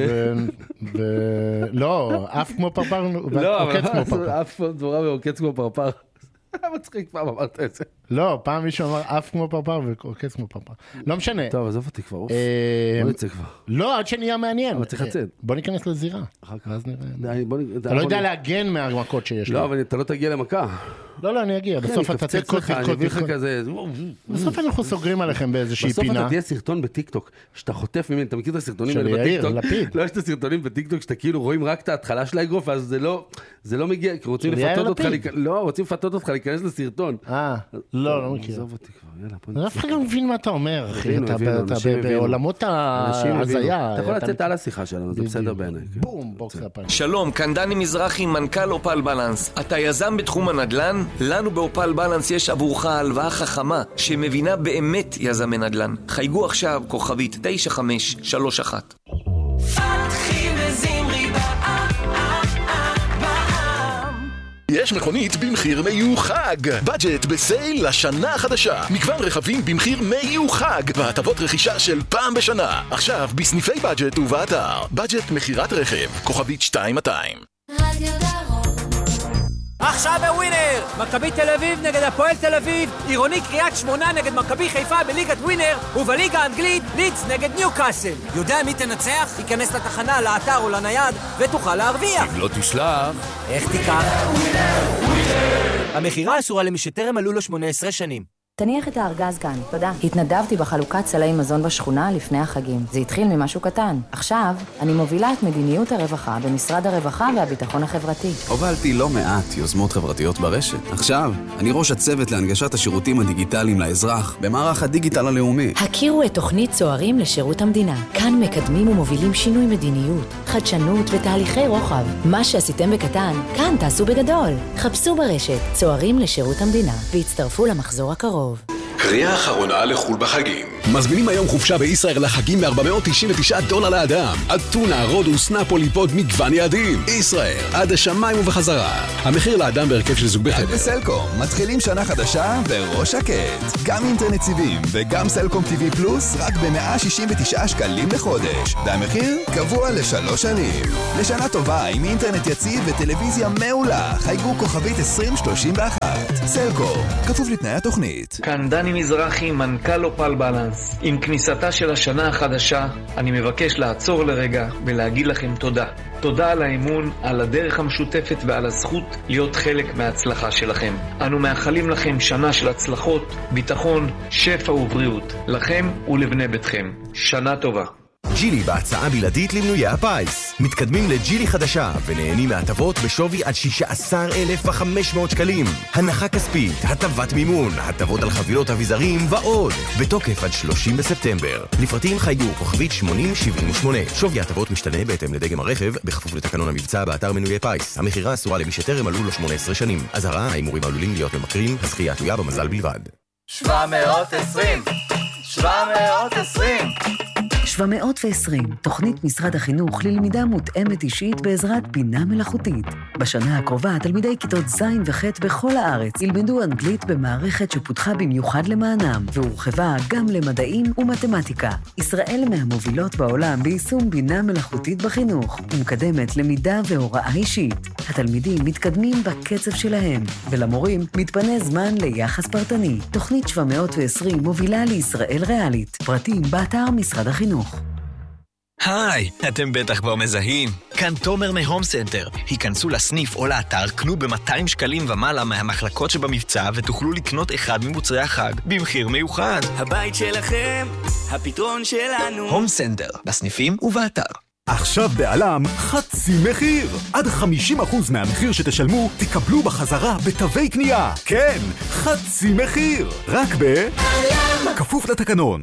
ו- לא, אף כמו פרפר לא, ועוקץ כמו אבל פרפר. אף דבורה ועוקץ כמו פרפר. מצחיק פעם אמרת את זה. לא, פעם מישהו אמר אף כמו פרפר ועוקץ כמו פרפר. לא משנה. טוב, עזוב אותי כבר, אוף. אה, בוא נצא כבר. לא, עד שנהיה מעניין. אבל צריך לצאת. בוא ניכנס לזירה. אחר כך. ואז נראה. די, בוא נ- אתה לא יודע להגן מהמכות שיש לי. לא, אבל אתה לא תגיע למכה. לא, לא, אני אגיע. בסוף אתה תקפצץ תרקוד, לך, אני תרקוד, אביא לך תרקוד. כזה... בסוף אנחנו סוגרים עליכם באיזושהי בסוף פינה. אתה תהיה סרטון בטיקטוק, שאתה חוטף ממני, אתה מכיר את הסרטונים של האלה יאיר בטיקטוק? לפיד. לא, יש את הסרטונים בטיקטוק שאתה כאילו רואים רק את ההתחלה של האגרוף, אז זה לא, זה לא מגיע, כי רוצים של יאיר לפתות אותך, לפיד. להיכנס- לא, רוצים לפתות אותך להיכנס לסרטון. אה, לא, לא מכיר. עזוב אותי כבר, יאללה, בוא אף אחד לא מבין מה אתה אומר, אחי. הבינו, אתה הבינו, אתה אנשים ב- הבינו. בעולמות אנשים הבינו. ההזיה. אתה יכול אתה לצאת על השיחה שלנו, זה בסדר בעיניי. בום, בוקס לפנים. שלום, כאן דני מזרחי, מנכ"ל אופל בלנס. אתה יזם בתחום הנדל"ן? לנו באופל בלנס יש עבורך הלוואה חכמה שמבינה באמת יזמי נדל"ן. חייגו עכשיו כוכבית תשע חמש שלוש אחת. פתחי וזמרי בעם. יש מכונית במחיר מיוחד. בדג'ט בסייל לשנה החדשה. מגוון רכבים במחיר מיוחד. והטבות רכישה של פעם בשנה. עכשיו בסניפי בדג'ט ובאתר. בדג'ט מחירת רכב. כוכבית שתיים מאתיים. רדיו דרום. עכשיו בווינר! מכבי תל אביב נגד הפועל תל אביב, עירוני קריית שמונה נגד מכבי חיפה בליגת ווינר, ובליגה האנגלית לידס נגד ניוקאסל. יודע מי תנצח? ייכנס לתחנה, לאתר או לנייד ותוכל להרוויח. אם לא תשלח... איך תיקח? המחירה אסורה למי שטרם מלאו לו שמונה עשרה שנים. תניח את הארגז כאן, תודה. התנדבתי בחלוקת סלי מזון בשכונה לפני החגים. זה התחיל ממשהו קטן. עכשיו, אני מובילה את מדיניות הרווחה במשרד הרווחה והביטחון החברתי. הובלתי לא מעט יוזמות חברתיות ברשת. עכשיו, אני ראש הצוות להנגשת השירותים הדיגיטליים לאזרח במערך הדיגיטל הלאומי. הכירו את תוכנית צוערים לשירות המדינה. כאן מקדמים ומובילים שינוי מדיניות. חדשנות ותהליכי רוחב. מה שעשיתם בקטן, כאן תעשו בגדול. חפשו ברשת צוערים לשירות המדינה והצטרפו למחזור הקרוב. קריאה אחרונה לחול בחגים. מזמינים היום חופשה בישראל לחגים ב-ארבע מאות תשעים ותשעה דולר לאדם. אתונה, רודוס, נפולי-פוד, מגוון יעדים. ישראל, עד השמיים ובחזרה. המחיר לאדם בהרכב של זוג בחדר. בסלקום, מתחילים שנה חדשה בראש שקט. גם אינטרנט סיבים וגם סלקום טיווי פלוס רק ב-מאה שישים ותשעה שקלים לחודש. והמחיר קבוע לשלוש שנים. לשנה טובה עם אינטרנט יציב וטלוויזיה מעולה. חייגו כוכבית עשרים שלושים ואחת. סלקום, כפוף לתנאי התוכנית. כאן דני מזרחי, מנכ"ל אופל בלנס. עם כניסתה של השנה החדשה, אני מבקש לעצור לרגע ולהגיד לכם תודה. תודה על האמון, על הדרך המשותפת ועל הזכות להיות חלק מההצלחה שלכם. אנו מאחלים לכם שנה של הצלחות, ביטחון, שפע ובריאות. לכם ולבני ביתכם. שנה טובה. ג'ילי בהצעה בלעדית למנויי הפיס. מתקדמים לג'ילי חדשה ונהנים מהטבות בשווי עד שישה עשר אלף וחמש מאות שקלים. הנחה כספית, הטבת מימון, הטבות על חבילות אביזרים ועוד. בתוקף עד שלושים בספטמבר. לפרטים חייגו כוכבית שמונים שבעים ושמונה. שווי הטבות משתנה בהתאם לדגם הרכב, בכפוף לתקנון המבצע באתר מנויי פיס. המחירה אסורה למי שטרם מלאו לו שמונה עשרה שנים. אזהרה, ההימורים עלולים להיות ממכרים, הזכייה תלויה במזל בלבד. שבע מאות ועשרים שבע מאות ועשרים שבע מאות ועשרים, תוכנית משרד החינוך ללמידה מותאמת אישית בעזרת בינה מלאכותית. בשנה הקרובה, תלמידי כיתות ז' וח' בכל הארץ ילמדו אנגלית במערכת שפותחה במיוחד למענם, והורחבה גם למדעים ומתמטיקה. ישראל מהמובילות בעולם ביישום בינה מלאכותית בחינוך, ומקדמת למידה והוראה אישית. התלמידים מתקדמים בקצב שלהם, ולמורים מתפנה זמן ליחס פרטני. תוכנית שבע מאות ועשרים מובילה לישראל ריאלית. פרטים באתר משרד החינוך. היי, אתם בטח כבר מזהים. כאן תומר מהום סנטר. היכנסו לסניף או לאתר, קנו ב-מאתיים שקלים ומעלה מהמחלקות שבמבצע ותוכלו לקנות אחד ממוצרי החג במחיר מיוחד. הבית שלכם, הפתרון שלנו. הום סנטר, בסניפים ובאתר. עכשיו בעלם חצי מחיר. עד חמישים אחוז מהמחיר שתשלמו תקבלו בחזרה בתווי קנייה. כן, חצי מחיר. רק בעלם. כפוף לתקנון.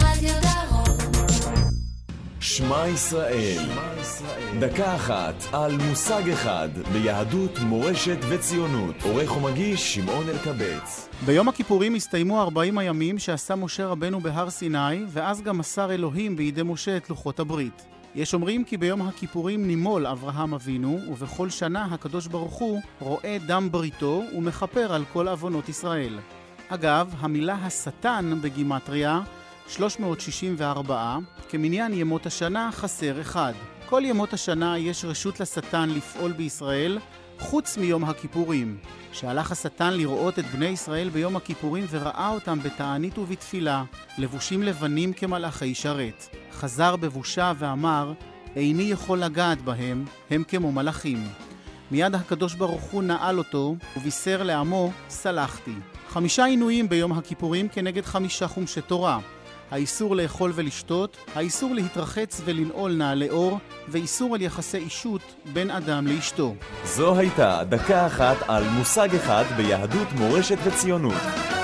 שמע ישראל, דקה אחת על מושג אחד ביהדות, מורשת וציונות. עורך ומגיש שמעון אלקבץ. ביום הכיפורים הסתיימו ארבעים הימים שעשה משה רבנו בהר סיני, ואז גם מסר אלוהים בידי משה את לוחות הברית. יש אומרים כי ביום הכיפורים נימול אברהם אבינו, ובכל שנה הקדוש ברוך הוא רואה דם בריתו ומכפר על כל עוונות ישראל. אגב, המילה השטן בגימטריה שלוש מאות שישים וארבע, כמניין ימות השנה חסר אחד. כל ימות השנה יש רשות לשטן לפעול בישראל, חוץ מיום הכיפורים. שהלך השטן לראות את בני ישראל ביום הכיפורים וראה אותם בתענית ובתפילה, לבושים לבנים כמלאכי שרת. חזר בבושה ואמר, איני יכול לגעת בהם, הם כמו מלאכים. מיד הקדוש ברוך הוא נעל אותו ובישר לעמו, סלחתי. חמישה עינויים ביום הכיפורים כנגד חמישה חומשי תורה. האיסור לאכול ולשתות, האיסור להתרחץ ולנעול נעלי אור, ואיסור על יחסי אישות בין אדם לאשתו. זו הייתה דקה אחת על מושג אחד ביהדות, מורשת וציונות.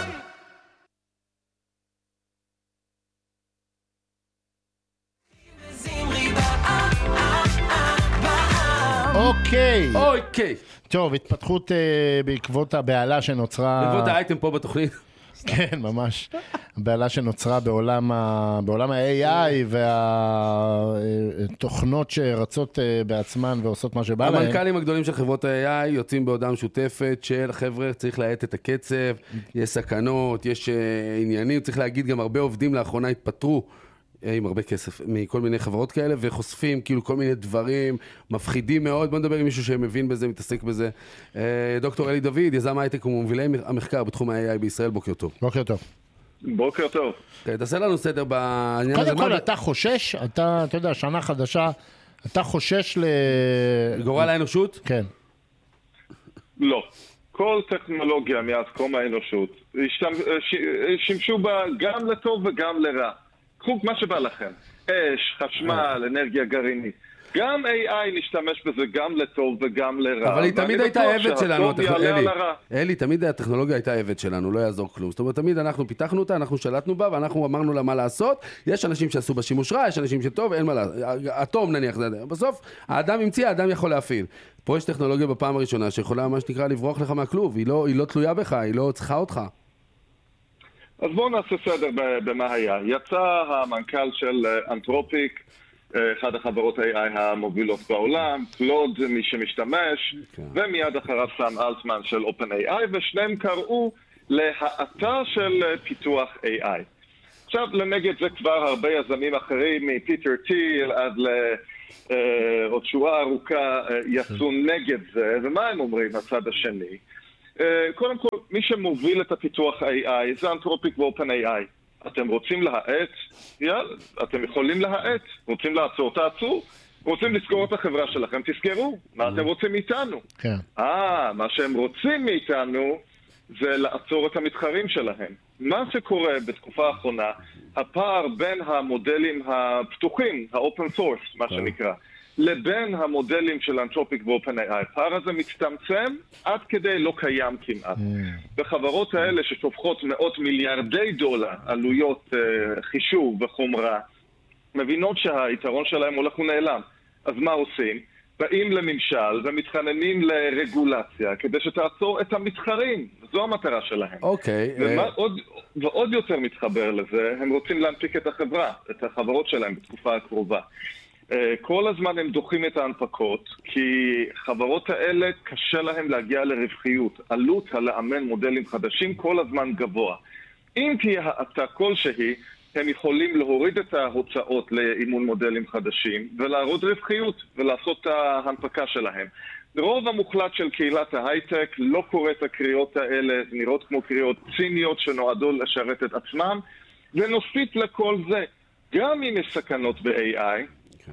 אוקיי. אוקיי. טוב, התפתחות בעקבות הבעלה שנוצרה... בעקבות האייטם פה בתוכנית. כן, ממש. הבעלה שנוצרה בעולם ה- בעולם ה-איי איי והתוכנות שרצות בעצמן ועושות מה שבא להם. המנכ"לים הגדולים של חברות ה-איי איי יוצאים בהודעה משותפת של חבר'ה, צריך להאט את הקצב, יש סכנות, יש עניינים, צריך להגיד גם הרבה עובדים לאחרונה התפטרו עם הרבה כסף מכל מיני חברות כאלה, וחושפים כאילו כל מיני דברים מפחידים מאוד. בוא נדבר עם מישהו שמבין בזה, מתעסק בזה. דוקטור אלי דוד, יזם הייטק ומובילי המחקר בתחום ה-איי איי בישראל, בוקר טוב. בוקר טוב. בוקר טוב. תעשה לנו סדר בעניין הזה. קודם כל, אתה חושש, אתה, אתה יודע, שנה חדשה, אתה חושש ל... גורל האנושות? כן. לא. כל טכנולוגיה מאז קום האנושות, שימשו בה גם לטוב וגם לרע. קחו מה שבא לכם, אש, חשמל, אנרגיה גרעינית. גם איי איי נשתמש בזה גם לטוב וגם לרע. אבל היא תמיד הייתה עבד שלנו, אלי. אלי, תמיד הטכנולוגיה הייתה עבד שלנו, לא יעזור כלום. זאת אומרת, תמיד אנחנו פיתחנו אותה, אנחנו שלטנו בה, ואנחנו אמרנו לה מה לעשות. יש אנשים שעשו בה שימוש רע, יש אנשים שטוב, אין מה לעשות. אטום נניח, בסוף, האדם המציא, האדם יכול להפעיל. פה יש טכנולוגיה בפעם הראשונה שיכולה, מה שנקרא, לברוח לך מהכלוב. היא לא, היא לא תלויה בך, היא לא צריכה אותך. אז בואו נעשה סדר במה היה. יצא המנכ"ל של אנתרופיק, אחד החברות איי איי המובילות בעולם, קלוד מי שמשתמש, okay. ומיד אחריו סם אלטמן של OpenAI, ושניהם קראו להאטה של פיתוח איי איי. עכשיו, לנגד זה כבר הרבה יזמים אחרים, מפיטר טיל עד לעוד שורה ארוכה, יצאו נגד זה, ומה הם אומרים הצד השני? קודם כל, מי שמוביל את הפיתוח איי איי זה אנתרופיק ו-OpenAI. אתם רוצים להאט? יאללה, אתם יכולים להאט. רוצים לעצור, תעצרו. רוצים לסגור את החברה שלכם, תסגרו. מה אתם רוצים מאיתנו? כן. אה, מה שהם רוצים מאיתנו זה לעצור את המתחרים שלהם. מה שקורה בתקופה האחרונה, הפער בין המודלים הפתוחים, ה-open source, מה שנקרא, לבין המודלים של אנתרופיק ו-OpenAI. הפער הזה מצטמצם עד כדי לא קיים כמעט. בחברות האלה ששופכות מאות מיליארדי דולר עלויות uh, חישוב וחומרה, מבינות שהיתרון שלהם הולך ונעלם. אז מה עושים? באים לממשל ומתחננים לרגולציה כדי שתעצור את המתחרים. זו המטרה שלהם. אוקיי. Okay, ומה, uh... עוד, ועוד יותר מתחבר לזה, הם רוצים להנפיק את החברה, את החברות שלהם בתקופה הקרובה. כל הזמן הם דוחים את ההנפקות, כי חברות האלה קשה להם להגיע לרווחיות. עלות הלאמן מודלים חדשים כל הזמן גבוה. אם תהיה האטה כלשהי, הם יכולים להוריד את ההוצאות לאימון מודלים חדשים, ולהראות רווחיות, ולעשות את ההנפקה שלהם. רוב המוחלט של קהילת ההייטק לא קורא את הקריאות האלה, נראות כמו קריאות ציניות שנועדו לשרת את עצמם, ונוסיף לכל זה, גם אם יש סכנות ב-איי איי,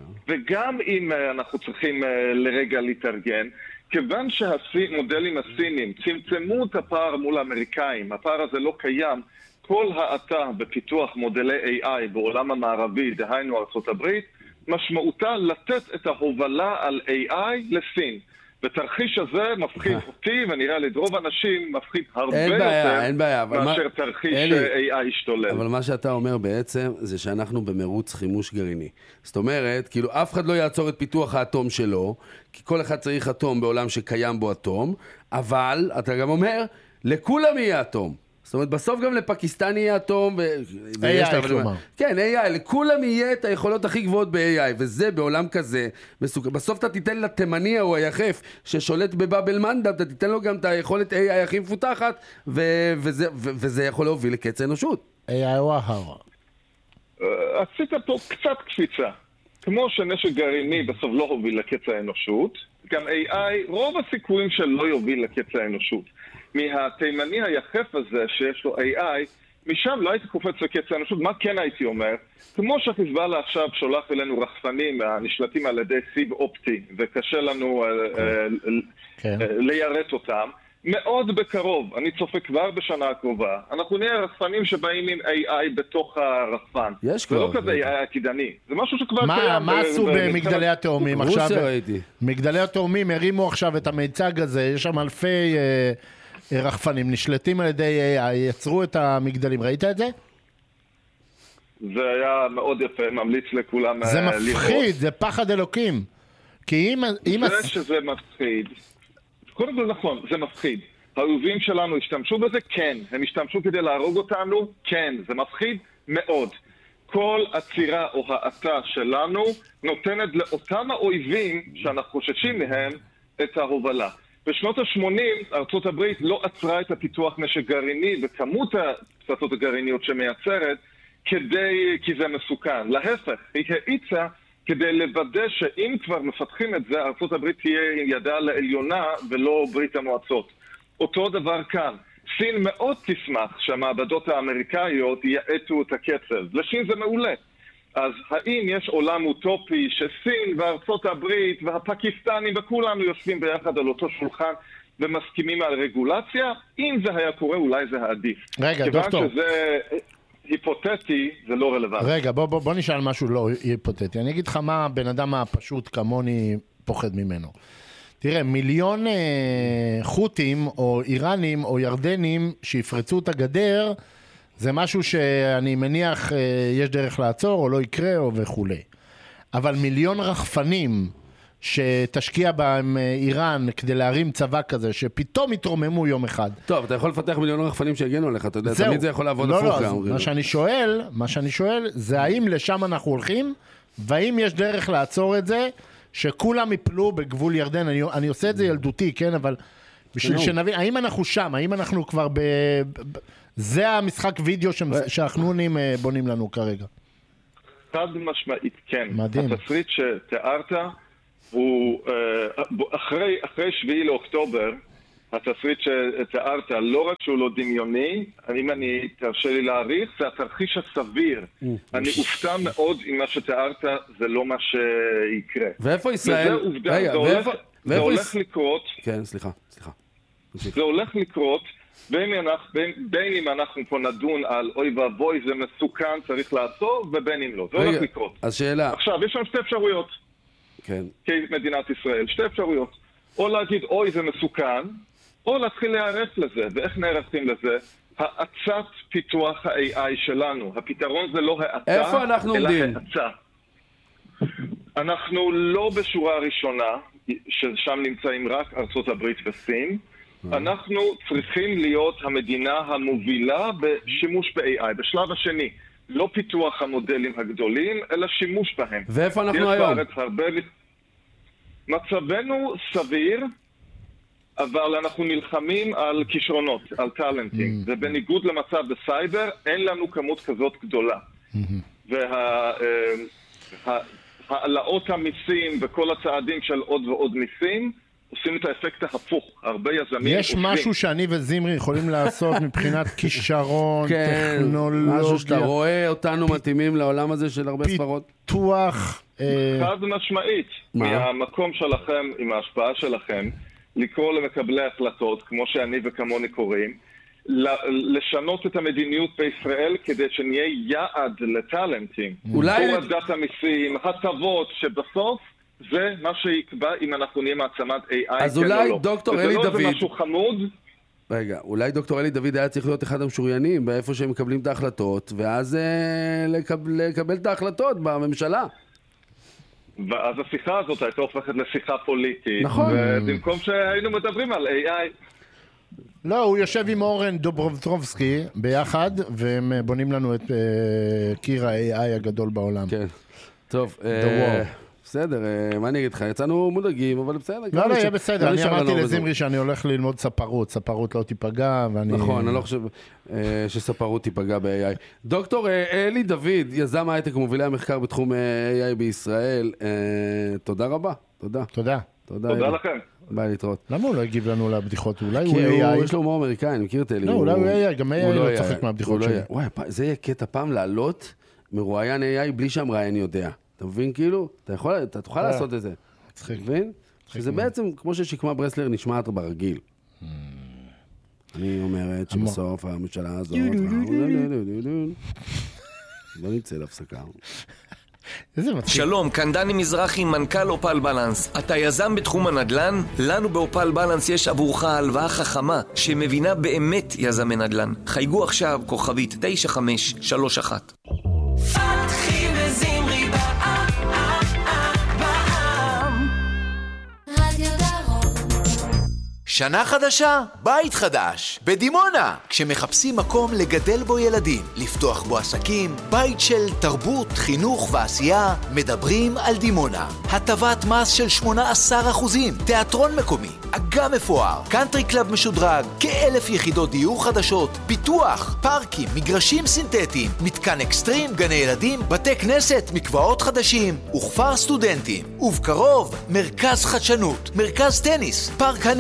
וגם אם אנחנו צריכים לרגע להתארגן, כיוון שהמודלים הסינים צמצמו את הפער מול האמריקאים, הפער הזה לא קיים, כל האטה בפיתוח מודלי איי איי בעולם המערבי, דהיינו ארצות הברית, משמעותה לתת את ההובלה על איי איי לסין. בתרחיש הזה מפחיד אותי, ונראה לי דרוב אנשים מפחיד הרבה יותר מאשר תרחיש איי איי השתולל. אבל מה שאתה אומר בעצם זה שאנחנו במרוץ חימוש גרעיני. זאת אומרת, כאילו אף אחד לא יעצור את פיתוח האטום שלו, כי כל אחד צריך אטום בעולם שקיים בו אטום, אבל אתה גם אומר, לכולם יהיה אטום. זאת אומרת, בסוף גם לפקיסטן יהיה אטום, איי איי כלומר. כן, איי איי, לכולם יהיה את היכולות הכי גבוהות ב-איי איי, וזה בעולם כזה, בסוף אתה תיתן לתימני או היחף ששולט בבאבל מנדב, אתה תיתן לו גם את היכולת איי איי הכי מפותחת, וזה יכול להוביל לקץ האנושות. איי איי וואהר. עשית פה קצת קפיצה. כמו שנשק גרעיני בסוף לא הוביל לקץ האנושות, גם איי איי, רוב הסיכויים שלא יוביל לקץ האנושות. מהתימני היחף הזה שיש לו איי איי, משם לא הייתי קופץ לקץ האנושות. מה כן הייתי אומר? כמו שהחיזבאללה עכשיו שולח אלינו רחפנים הנשלטים על ידי סיב אופטי, וקשה לנו ליירט אותם, מאוד בקרוב, אני צופה כבר בשנה הקרובה, אנחנו נהיה רחפנים שבאים עם איי איי בתוך הרחפן. יש כבר. זה לא כזה איי איי עתידני, זה משהו שכבר קיים. מה עשו במגדלי התאומים? עכשיו, מגדלי התאומים הרימו עכשיו את המיצג הזה, יש שם אלפי רחפנים, נשלטים על ידי איי איי, יצרו את המגדלים, ראית את זה? זה היה מאוד יפה, ממליץ לכולם לראות. זה מפחיד, זה פחד אלוקים. כי אם... זה שזה מפחיד... קודם כל נכון, זה מפחיד. האויבים שלנו השתמשו בזה? כן. הם השתמשו כדי להרוג אותנו? כן. זה מפחיד מאוד. כל עצירה או האטה שלנו נותנת לאותם האויבים שאנחנו חוששים מהם את ההובלה. בשנות ה-שמונים ארצות הברית לא עצרה את הפיתוח נשק גרעיני וכמות הפצצות הגרעיניות שמייצרת כדי, כי זה מסוכן. להפך, היא האיצה כדי לוודא שאם כבר מפתחים את זה, ארצות הברית תהיה ידה לעליונה ולא ברית המועצות. אותו דבר כאן. סין מאוד תשמח שהמעבדות האמריקאיות יעטו את הקצב. לשין זה מעולה. אז האם יש עולם אוטופי שסין וארצות הברית והפקיסטנים וכולנו יושבים ביחד על אותו שולחן ומסכימים על רגולציה? אם זה היה קורה, אולי זה העדיף. רגע, דוקטור. שזה... היפותטי, זה לא רלוונטי. רגע, בוא, בוא, בוא נשאל משהו לא היפותטי. אני אגיד לך מה הבן אדם הפשוט כמוני פוחד ממנו. תראה, מיליון אה, חות'ים או איראנים או ירדנים שיפרצו את הגדר, זה משהו שאני מניח אה, יש דרך לעצור או לא יקרה או וכולי. אבל מיליון רחפנים שתשקיע בהם איראן כדי להרים צבא כזה, שפתאום יתרוממו יום אחד. טוב, אתה יכול לפתח מיליון רחפנים שיגנו עליך, אתה יודע, תמיד זה יכול לעבוד לא, הפוך. לא, לא, מה שאני שואל, מה שאני שואל, זה האם לשם אנחנו הולכים, והאם יש דרך לעצור את זה, שכולם יפלו בגבול ירדן. אני, אני עושה את זה ילדותי, כן, אבל בשביל שנבין, האם אנחנו שם, האם אנחנו כבר ב... זה המשחק וידאו שהחנונים בונים לנו כרגע. חד משמעית, כן. מדהים. התסריט שתיארת הוא אחרי, אחרי שביעי לאוקטובר, התסריט שתיארת, לא רק שהוא לא דמיוני, אם אני תרשה לי להעריך, זה התרחיש הסביר. אני אופתע מאוד אם מה שתיארת זה לא מה שיקרה. ואיפה ישראל? וזה עובדה, זה הולך, זה הולך לקרות. כן, סליחה, סליחה. זה הולך לקרות, בין, בין, בין אם אנחנו פה נדון על אוי ואבוי, זה מסוכן, צריך לעצור, ובין אם לא. זה הולך לקרות. אז שאלה. עכשיו, יש שם שתי אפשרויות. כן. כמדינת ישראל, שתי אפשרויות. או להגיד, אוי, זה מסוכן, או להתחיל להיערך לזה. ואיך נערכים לזה? האצת פיתוח ה-איי איי שלנו. הפתרון זה לא האצה, איפה אנחנו אלא עומדים? האצה. אנחנו לא בשורה הראשונה, ששם נמצאים רק ארצות הברית וסין. אנחנו צריכים להיות המדינה המובילה בשימוש ב-איי איי. בשלב השני, לא פיתוח המודלים הגדולים, אלא שימוש בהם. ואיפה אנחנו היום? הרבה... מצבנו סביר, אבל אנחנו נלחמים על כישרונות, על טלנטים. Mm-hmm. ובניגוד למצב בסייבר, אין לנו כמות כזאת גדולה. Mm-hmm. והעלאות המיסים וכל הצעדים של עוד ועוד מיסים, עושים את האפקט ההפוך. הרבה יזמים יש עושים. משהו שאני וזמרי יכולים לעשות מבחינת כישרון, כן, טכנולוגיה. משהו שאתה רואה אותנו מתאימים לעולם הזה של הרבה ספרות. פיתוח. חד משמעית. מהמקום שלכם, עם ההשפעה שלכם, לקרוא למקבלי החלטות, כמו שאני וכמוני קוראים, לשנות את המדיניות בישראל כדי שנהיה יעד לטלנטים. אולי... הורדת המיסים, הטבות, שבסוף זה מה שיקבע אם אנחנו נהיה מעצמת איי איי. אז אולי דוקטור אלי דוד... וזה לא משהו חמוד. רגע, אולי דוקטור אלי דוד היה צריך להיות אחד המשוריינים באיפה שהם מקבלים את ההחלטות, ואז אה, לקב... לקבל את ההחלטות בממשלה. ואז השיחה הזאת הייתה הופכת לשיחה פוליטית. נכון. ובמקום שהיינו מדברים על איי איי. לא, הוא יושב עם אורן דוברובסקי ביחד, והם בונים לנו את uh, קיר ה-איי איי הגדול בעולם. כן. טוב. אה, בסדר, מה אני אגיד לך? יצאנו מודאגים, אבל בסדר. לא, לא, יהיה בסדר. אני אמרתי לזמרי שאני הולך ללמוד ספרות. ספרות לא תיפגע, ואני... נכון, אני לא חושב שספרות תיפגע ב-איי איי. דוקטור אלי דוד, יזם הייטק ומובילי המחקר בתחום איי איי בישראל. תודה רבה. תודה. תודה. תודה לכם. ביי, להתראות. למה הוא לא הגיב לנו לבדיחות? אולי הוא איי איי. כי יש לו הומור אמריקאי, אני מכיר את אלי. לא, אולי הוא איי איי, גם איי איי לא צוחק מהבדיחות שלי. וואי, זה יהיה קטע פעם לעלות מרואיין איי איי בלי שהמראיין יודע. אתה מבין כאילו? אתה יכול, אתה תוכל לעשות את זה. אתה מבין? שזה בעצם, כמו ששקמה ברסלר נשמעת ברגיל. אני אומרת שבסוף הממשלה הזאת... בוא נצא להפסקה. שלום, כאן דני מזרחי, מנכ"ל אופל בלנס. אתה יזם בתחום הנדל"ן? לנו באופל בלנס יש עבורך הלוואה חכמה שמבינה באמת יזמי נדל"ן. חייגו עכשיו כוכבית תשע חמש שלוש אחת. פתחי וזמרי בעם, בעם. רדיו דרום. שנה חדשה, בית חדש, בדימונה. כשמחפשים מקום לגדל בו ילדים, לפתוח בו עסקים, בית של תרבות, חינוך ועשייה, מדברים על דימונה. הטבת מס של שמונה עשר אחוזים, תיאטרון מקומי, אגם מפואר, קאנטרי קלאב משודרג, כאלף יחידות דיור חדשות, פיתוח, פארקים, מגרשים סינתטיים, מתקן אקסטרים, גני ילדים, בתי כנסת, מקוואות חדשים, וכפר סטודנטים. ובקרוב, מרכז חדשנות, מרכז טניס, פארק הנינג'ה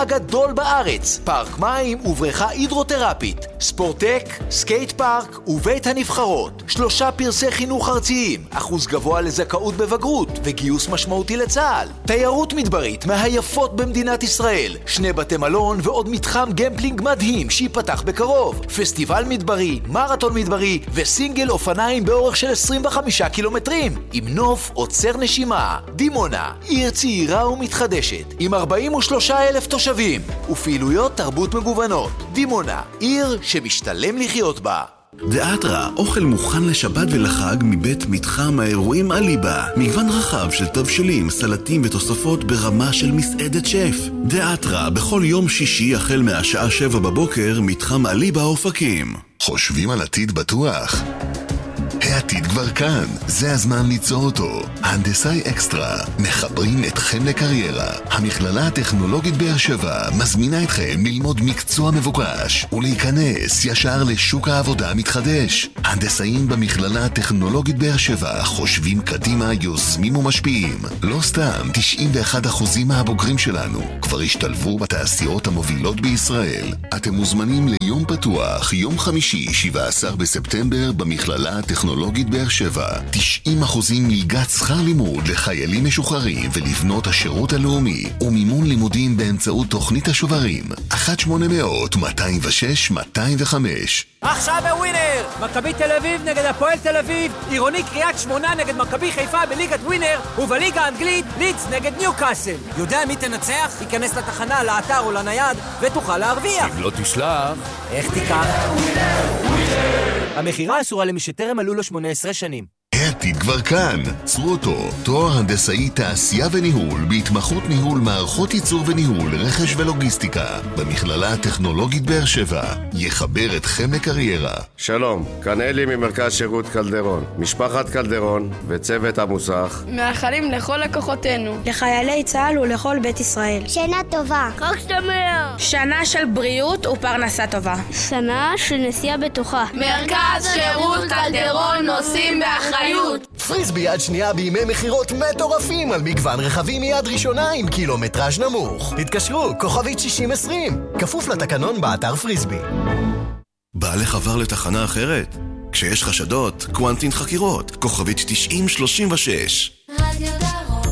הגדול בארץ, פארק מים ובריכה הידרותרפית, ספורטק, סקייט פארק ובית הנבחרות, שלושה פרסי חינוך ארציים, אחוז גבוה לזכאות בבגרות וגיוס משמעותי לצה"ל, תיירות מדברית מהיפות במדינת ישראל, שני בתי מלון ועוד מתחם גמפלינג מדהים שיפתח בקרוב, פסטיבל מדברי, מרתון מדברי וסינגל אופניים באורך של עשרים וחמישה קילומטרים, עם נוף עוצר נשימה. דימונה, עיר צעירה ומתחדשת, עם ארבעים ושלושה אלף תושבים, ופעילויות תרבות מגוונות. דימונה, עיר שמשתלם לחיות בה. דאטרה, אוכל מוכן לשבת ולחג מבית מתחם האירועים אליבה. מגוון רחב של תבשילים, סלטים ותוספות ברמה של מסעדת שף. דאטרה, בכל יום שישי החל מהשעה שבע בבוקר, מתחם אליבה אופקים. חושבים על עתיד בטוח? העתיד כבר כאן, זה הזמן ליצור אותו. הנדסאי אקסטרה, מחברים אתכם לקריירה. המכללה הטכנולוגית באר שבע מזמינה אתכם ללמוד מקצוע מבוקש ולהיכנס ישר לשוק העבודה המתחדש. הנדסאים במכללה הטכנולוגית באר שבע חושבים קדימה, יוזמים ומשפיעים. לא סתם, תשעים ואחד אחוז מהבוגרים שלנו כבר השתלבו בתעשיות המובילות בישראל. אתם מוזמנים ליום פתוח, יום חמישי, שבעה עשר בספטמבר במכללה הטכנולוגית טכנולוגית באר שבע, תשעים אחוזים מלגת שכר לימוד לחיילים משוחררים ולבנות השירות הלאומי, ומימון לימודים באמצעות תוכנית השוברים, אחת שמונה אפס אפס מאתיים ושש מאתיים וחמש. עכשיו בווינר! מכבי תל אביב נגד הפועל תל אביב, עירוני קריית שמונה נגד מכבי חיפה בליגת ווינר, ובליגה האנגלית ליץ נגד ניוקאסל. יודע מי תנצח? ייכנס לתחנה, לאתר או לנייד ותוכל להרוויח. אם לא תשלח, איך תיקח? המחירה אסורה למי שטרם מלאו לו שמונה עשרה שנים. העתיד כבר כאן. צרו אותו, תואר הנדסאי תעשייה וניהול בהתמחות ניהול מערכות ייצור וניהול, רכש ולוגיסטיקה במכללה הטכנולוגית באר שבע. יחבר אתכם לקריירה. שלום, כאן אלי ממרכז שירות קלדרון, משפחת קלדרון וצוות המוסך. מאחלים לכל לקוחותינו, לחיילי צה"ל ולכל בית ישראל, שנה טובה, חג שמח, שנה של בריאות ופרנסה טובה, שנה של נסיעה בטוחה. מרכז שירות קלדרון, נוסעים באחריות. פריסבי יד שנייה בימי מחירות מטורפים על מגוון רכבים מיד ראשונה עם קילומטראז' נמוך. התקשרו, כוכבית שישים עשרים, כפוף לתקנון באתר פריסבי. בא לך עבר לתחנה אחרת? כשיש חשדות, קוונטין חקירות, כוכבית תשעים שלושים ושש. רדיו דרום.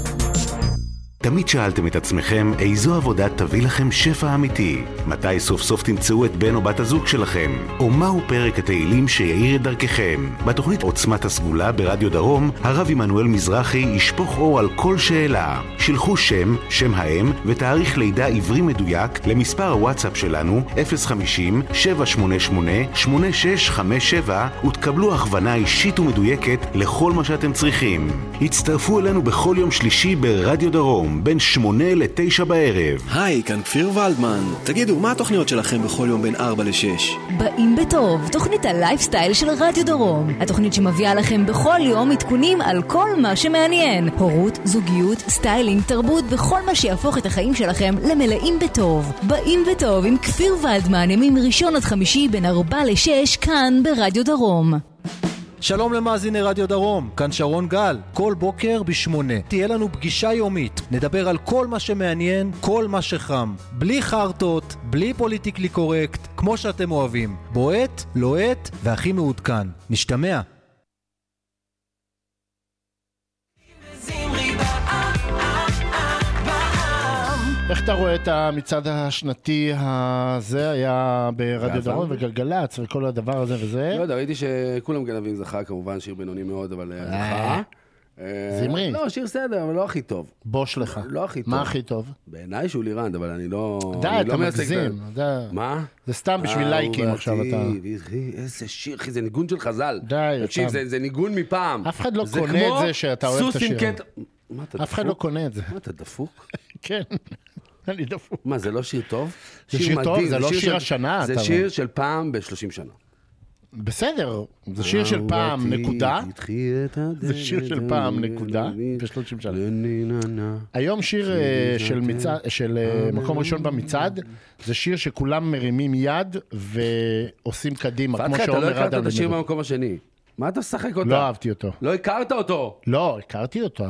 תמיד שאלתם את עצמכם איזו עבודה תביא לכם שפע אמיתי? מתי סוף סוף תמצאו את בן או בת הזוג שלכם? או מהו פרק התהילים שיעיר את דרככם? בתוכנית עוצמת הסגולה ברדיו דרום, הרב עמנואל מזרחי ישפוך אור על כל שאלה. שלחו שם, שם האם ותאריך לידה עברי מדויק למספר הוואטסאפ שלנו אפס חמישים שבע שמונה שמונה שמונה שש חמש שבע ותקבלו הכוונה אישית ומדויקת לכל מה שאתם צריכים. הצטרפו אלינו בכל יום שלישי ברדיו דרום בין שמונה לתשע בערב. היי, כאן כפיר ולדמן. תגידו, מה התוכניות שלכם בכל יום בין ארבע לשש? באים בטוב, תוכנית הלייפסטייל של רדיו דרום. התוכנית שמביאה לכם בכל יום עדכונים על כל מה שמעניין. הורות, זוגיות, סטיילינג, תרבות וכל מה שיהפוך את החיים שלכם למלאים בטוב. באים בטוב עם כפיר ולדמן, ימים ראשון עד חמישי בין ארבע לשש כאן ברדיו דרום. שלום למאזיני רדיו דרום, כאן שרון גל. כל בוקר בשמונה תהיה לנו פגישה יומית. נדבר על כל מה שמעניין, כל מה שחם. בלי חרטות, בלי פוליטיקלי קורקט, כמו שאתם אוהבים. בועט, לוהט והכי מעודכן. נשתמע. איך אתה רואה את המצעד השנתי הזה, היה ברדיו דרום וגלגלץ וכל הדבר הזה וזה? לא יודע, ראיתי שכולם גנבים זכה, כמובן שיר בינוני מאוד, אבל זכה. זמרי. לא, שיר סדר, אבל לא הכי טוב. בוש לך. לא הכי טוב. מה הכי טוב? בעיניי שהוא לירנד, אבל אני לא... די, אתה מגזים. מה? זה סתם בשביל לייקים עכשיו אתה... איזה שיר, אחי, זה ניגון של חז"ל. די. תקשיב, זה ניגון מפעם. אף אחד לא קונה את זה שאתה אוהב את השיר. אף אחד לא קונה את זה. מה, אתה דפוק? כן. אני דפוק. מה, זה לא שיר טוב? זה שיר טוב, זה לא שיר השנה. זה שיר של פעם ב-שלושים שנה. בסדר, זה שיר של פעם, נקודה. זה שיר של פעם, נקודה, ב-שלושים שנה. היום שיר של מקום ראשון במצעד, זה שיר שכולם מרימים יד ועושים קדימה, כמו שאומר אדם. אתה לא הכרת את השיר במקום השני. מה אתה שחק אותה? לא אהבתי אותו. לא הכרת אותו? לא, הכרתי אותו.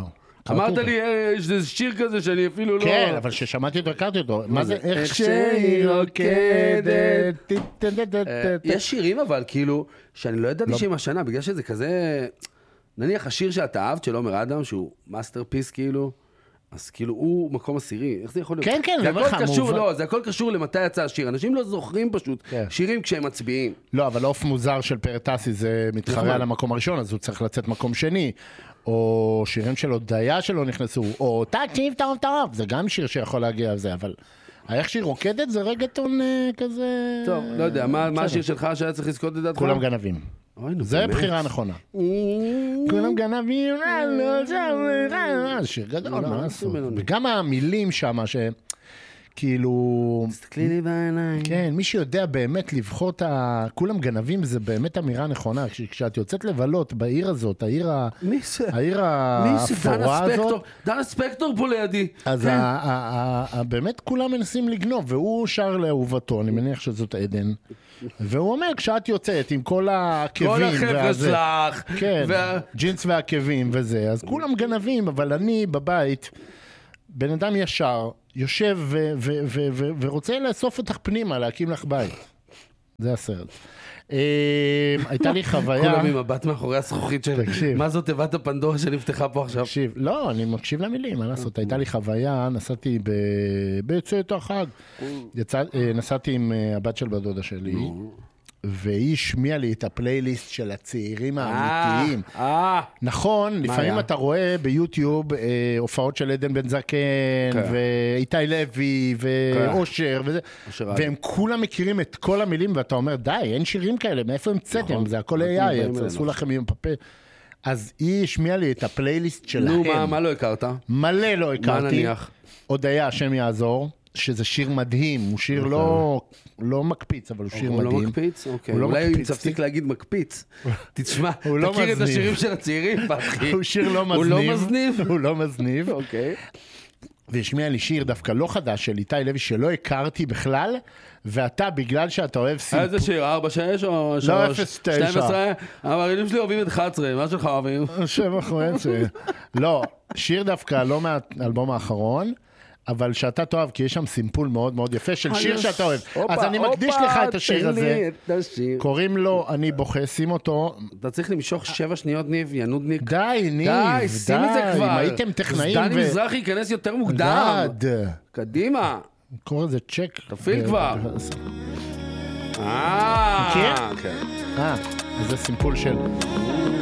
אמרת לי, יש איזה שיר כזה שאני אפילו לא... כן, אבל ששמעתי אותו, הכרתי אותו. מה זה? איך שהיא רוקדת. יש שירים אבל, כאילו, שאני לא ידעתי שהם השנה, בגלל שזה כזה... נניח השיר שאתה אהבת של עומר אדם, שהוא מאסטרפיס כאילו, אז כאילו הוא מקום עשירי, איך זה יכול להיות? כן, כן, זה הכל קשור, לא, זה הכל קשור למתי יצא השיר, אנשים לא זוכרים פשוט שירים כשהם מצביעים. לא, אבל אוף מוזר של פרטסי זה מתחרה על המקום הראשון, אז הוא צריך לצאת מקום שני, או שירים של הודיה שלו נכנסו, או תקשיב טוב טוב, זה גם שיר שיכול להגיע על זה, אבל איך שהיא רוקדת זה רגטון כזה... טוב, לא יודע, מה השיר שלך שהיה צריך לזכות לדעתך? כולם גנבים. זה בחירה נכונה. כולם גנבים, זה שיר גדול, מה לעשות? וגם המילים שם, שכאילו... תסתכלי לי בעיניים. כן, מי שיודע באמת לבחור את ה... כולם גנבים, זה באמת אמירה נכונה. כשאת יוצאת לבלות בעיר הזאת, העיר האפורה הזאת... דנה ספקטור פה לידי. אז באמת כולם מנסים לגנוב, והוא שר לאהובתו, אני מניח שזאת עדן. והוא אומר, כשאת יוצאת עם כל העקבים, כל החבר'ה שלך, כן, ג'ינס והעקבים וזה, אז כולם גנבים, אבל אני בבית, בן אדם ישר, יושב ורוצה לאסוף אותך פנימה, להקים לך בית. זה הסרט. הייתה לי חוויה... כולם עם מבט מאחורי הזכוכית שלי. מה זאת תיבת הפנדורה שנפתחה פה עכשיו? תקשיב, לא, אני מקשיב למילים, מה לעשות? הייתה לי חוויה, נסעתי בצאת החג. נסעתי עם הבת של בדודה שלי, והיא השמיעה לי את הפלייליסט של הצעירים האמיתיים. נכון, לפעמים אתה רואה ביוטיוב הופעות של עדן בן זקן, ואיתי לוי, ואושר, והם כולם מכירים את כל המילים, ואתה אומר, די, אין שירים כאלה, מאיפה הם צאתם? זה הכל איי איי, עשו לכם עם פפה. אז היא השמיעה לי את הפלייליסט שלהם. נו, מה לא הכרת? מלא לא הכרתי. מה נניח? עוד היה, השם יעזור. שזה שיר מדהים, הוא שיר לא, לא מקפיץ, אבל הוא שיר מדהים. הוא לא מקפיץ? אוקיי. אולי אם תפסיק להגיד מקפיץ, תשמע, תכיר את השירים של הצעירים, פתחי. הוא שיר לא מזניב. הוא לא מזניב? הוא לא מזניב. אוקיי. והשמיע לי שיר דווקא לא חדש של איתי לוי, שלא הכרתי בכלל, ואתה, בגלל שאתה אוהב סיפור... איזה שיר? ארבע שש או שלוש? לא, אפס תשע. שתים עשרה? המרינים שלי אוהבים את אחת עשרה, מה שלך אוהבים? שבע חמש. לא, שיר דווקא לא מהאלבום האחרון, אבל שאתה תאהב, כי יש שם סימפול מאוד מאוד יפה של שיר שאתה אוהב. אז אני מקדיש לך את השיר הזה. קוראים לו אני בוכה, שים אותו. אתה צריך למשוך שבע שניות, ניב, ינודניק. די, ניב, די, שים את זה כבר. אם הייתם טכנאים. דני מזרחי ייכנס יותר מוקדם. קדימה. קורא לזה צ'ק. תפיל כבר. אה, מכיר? אה, אז זה סימפול של...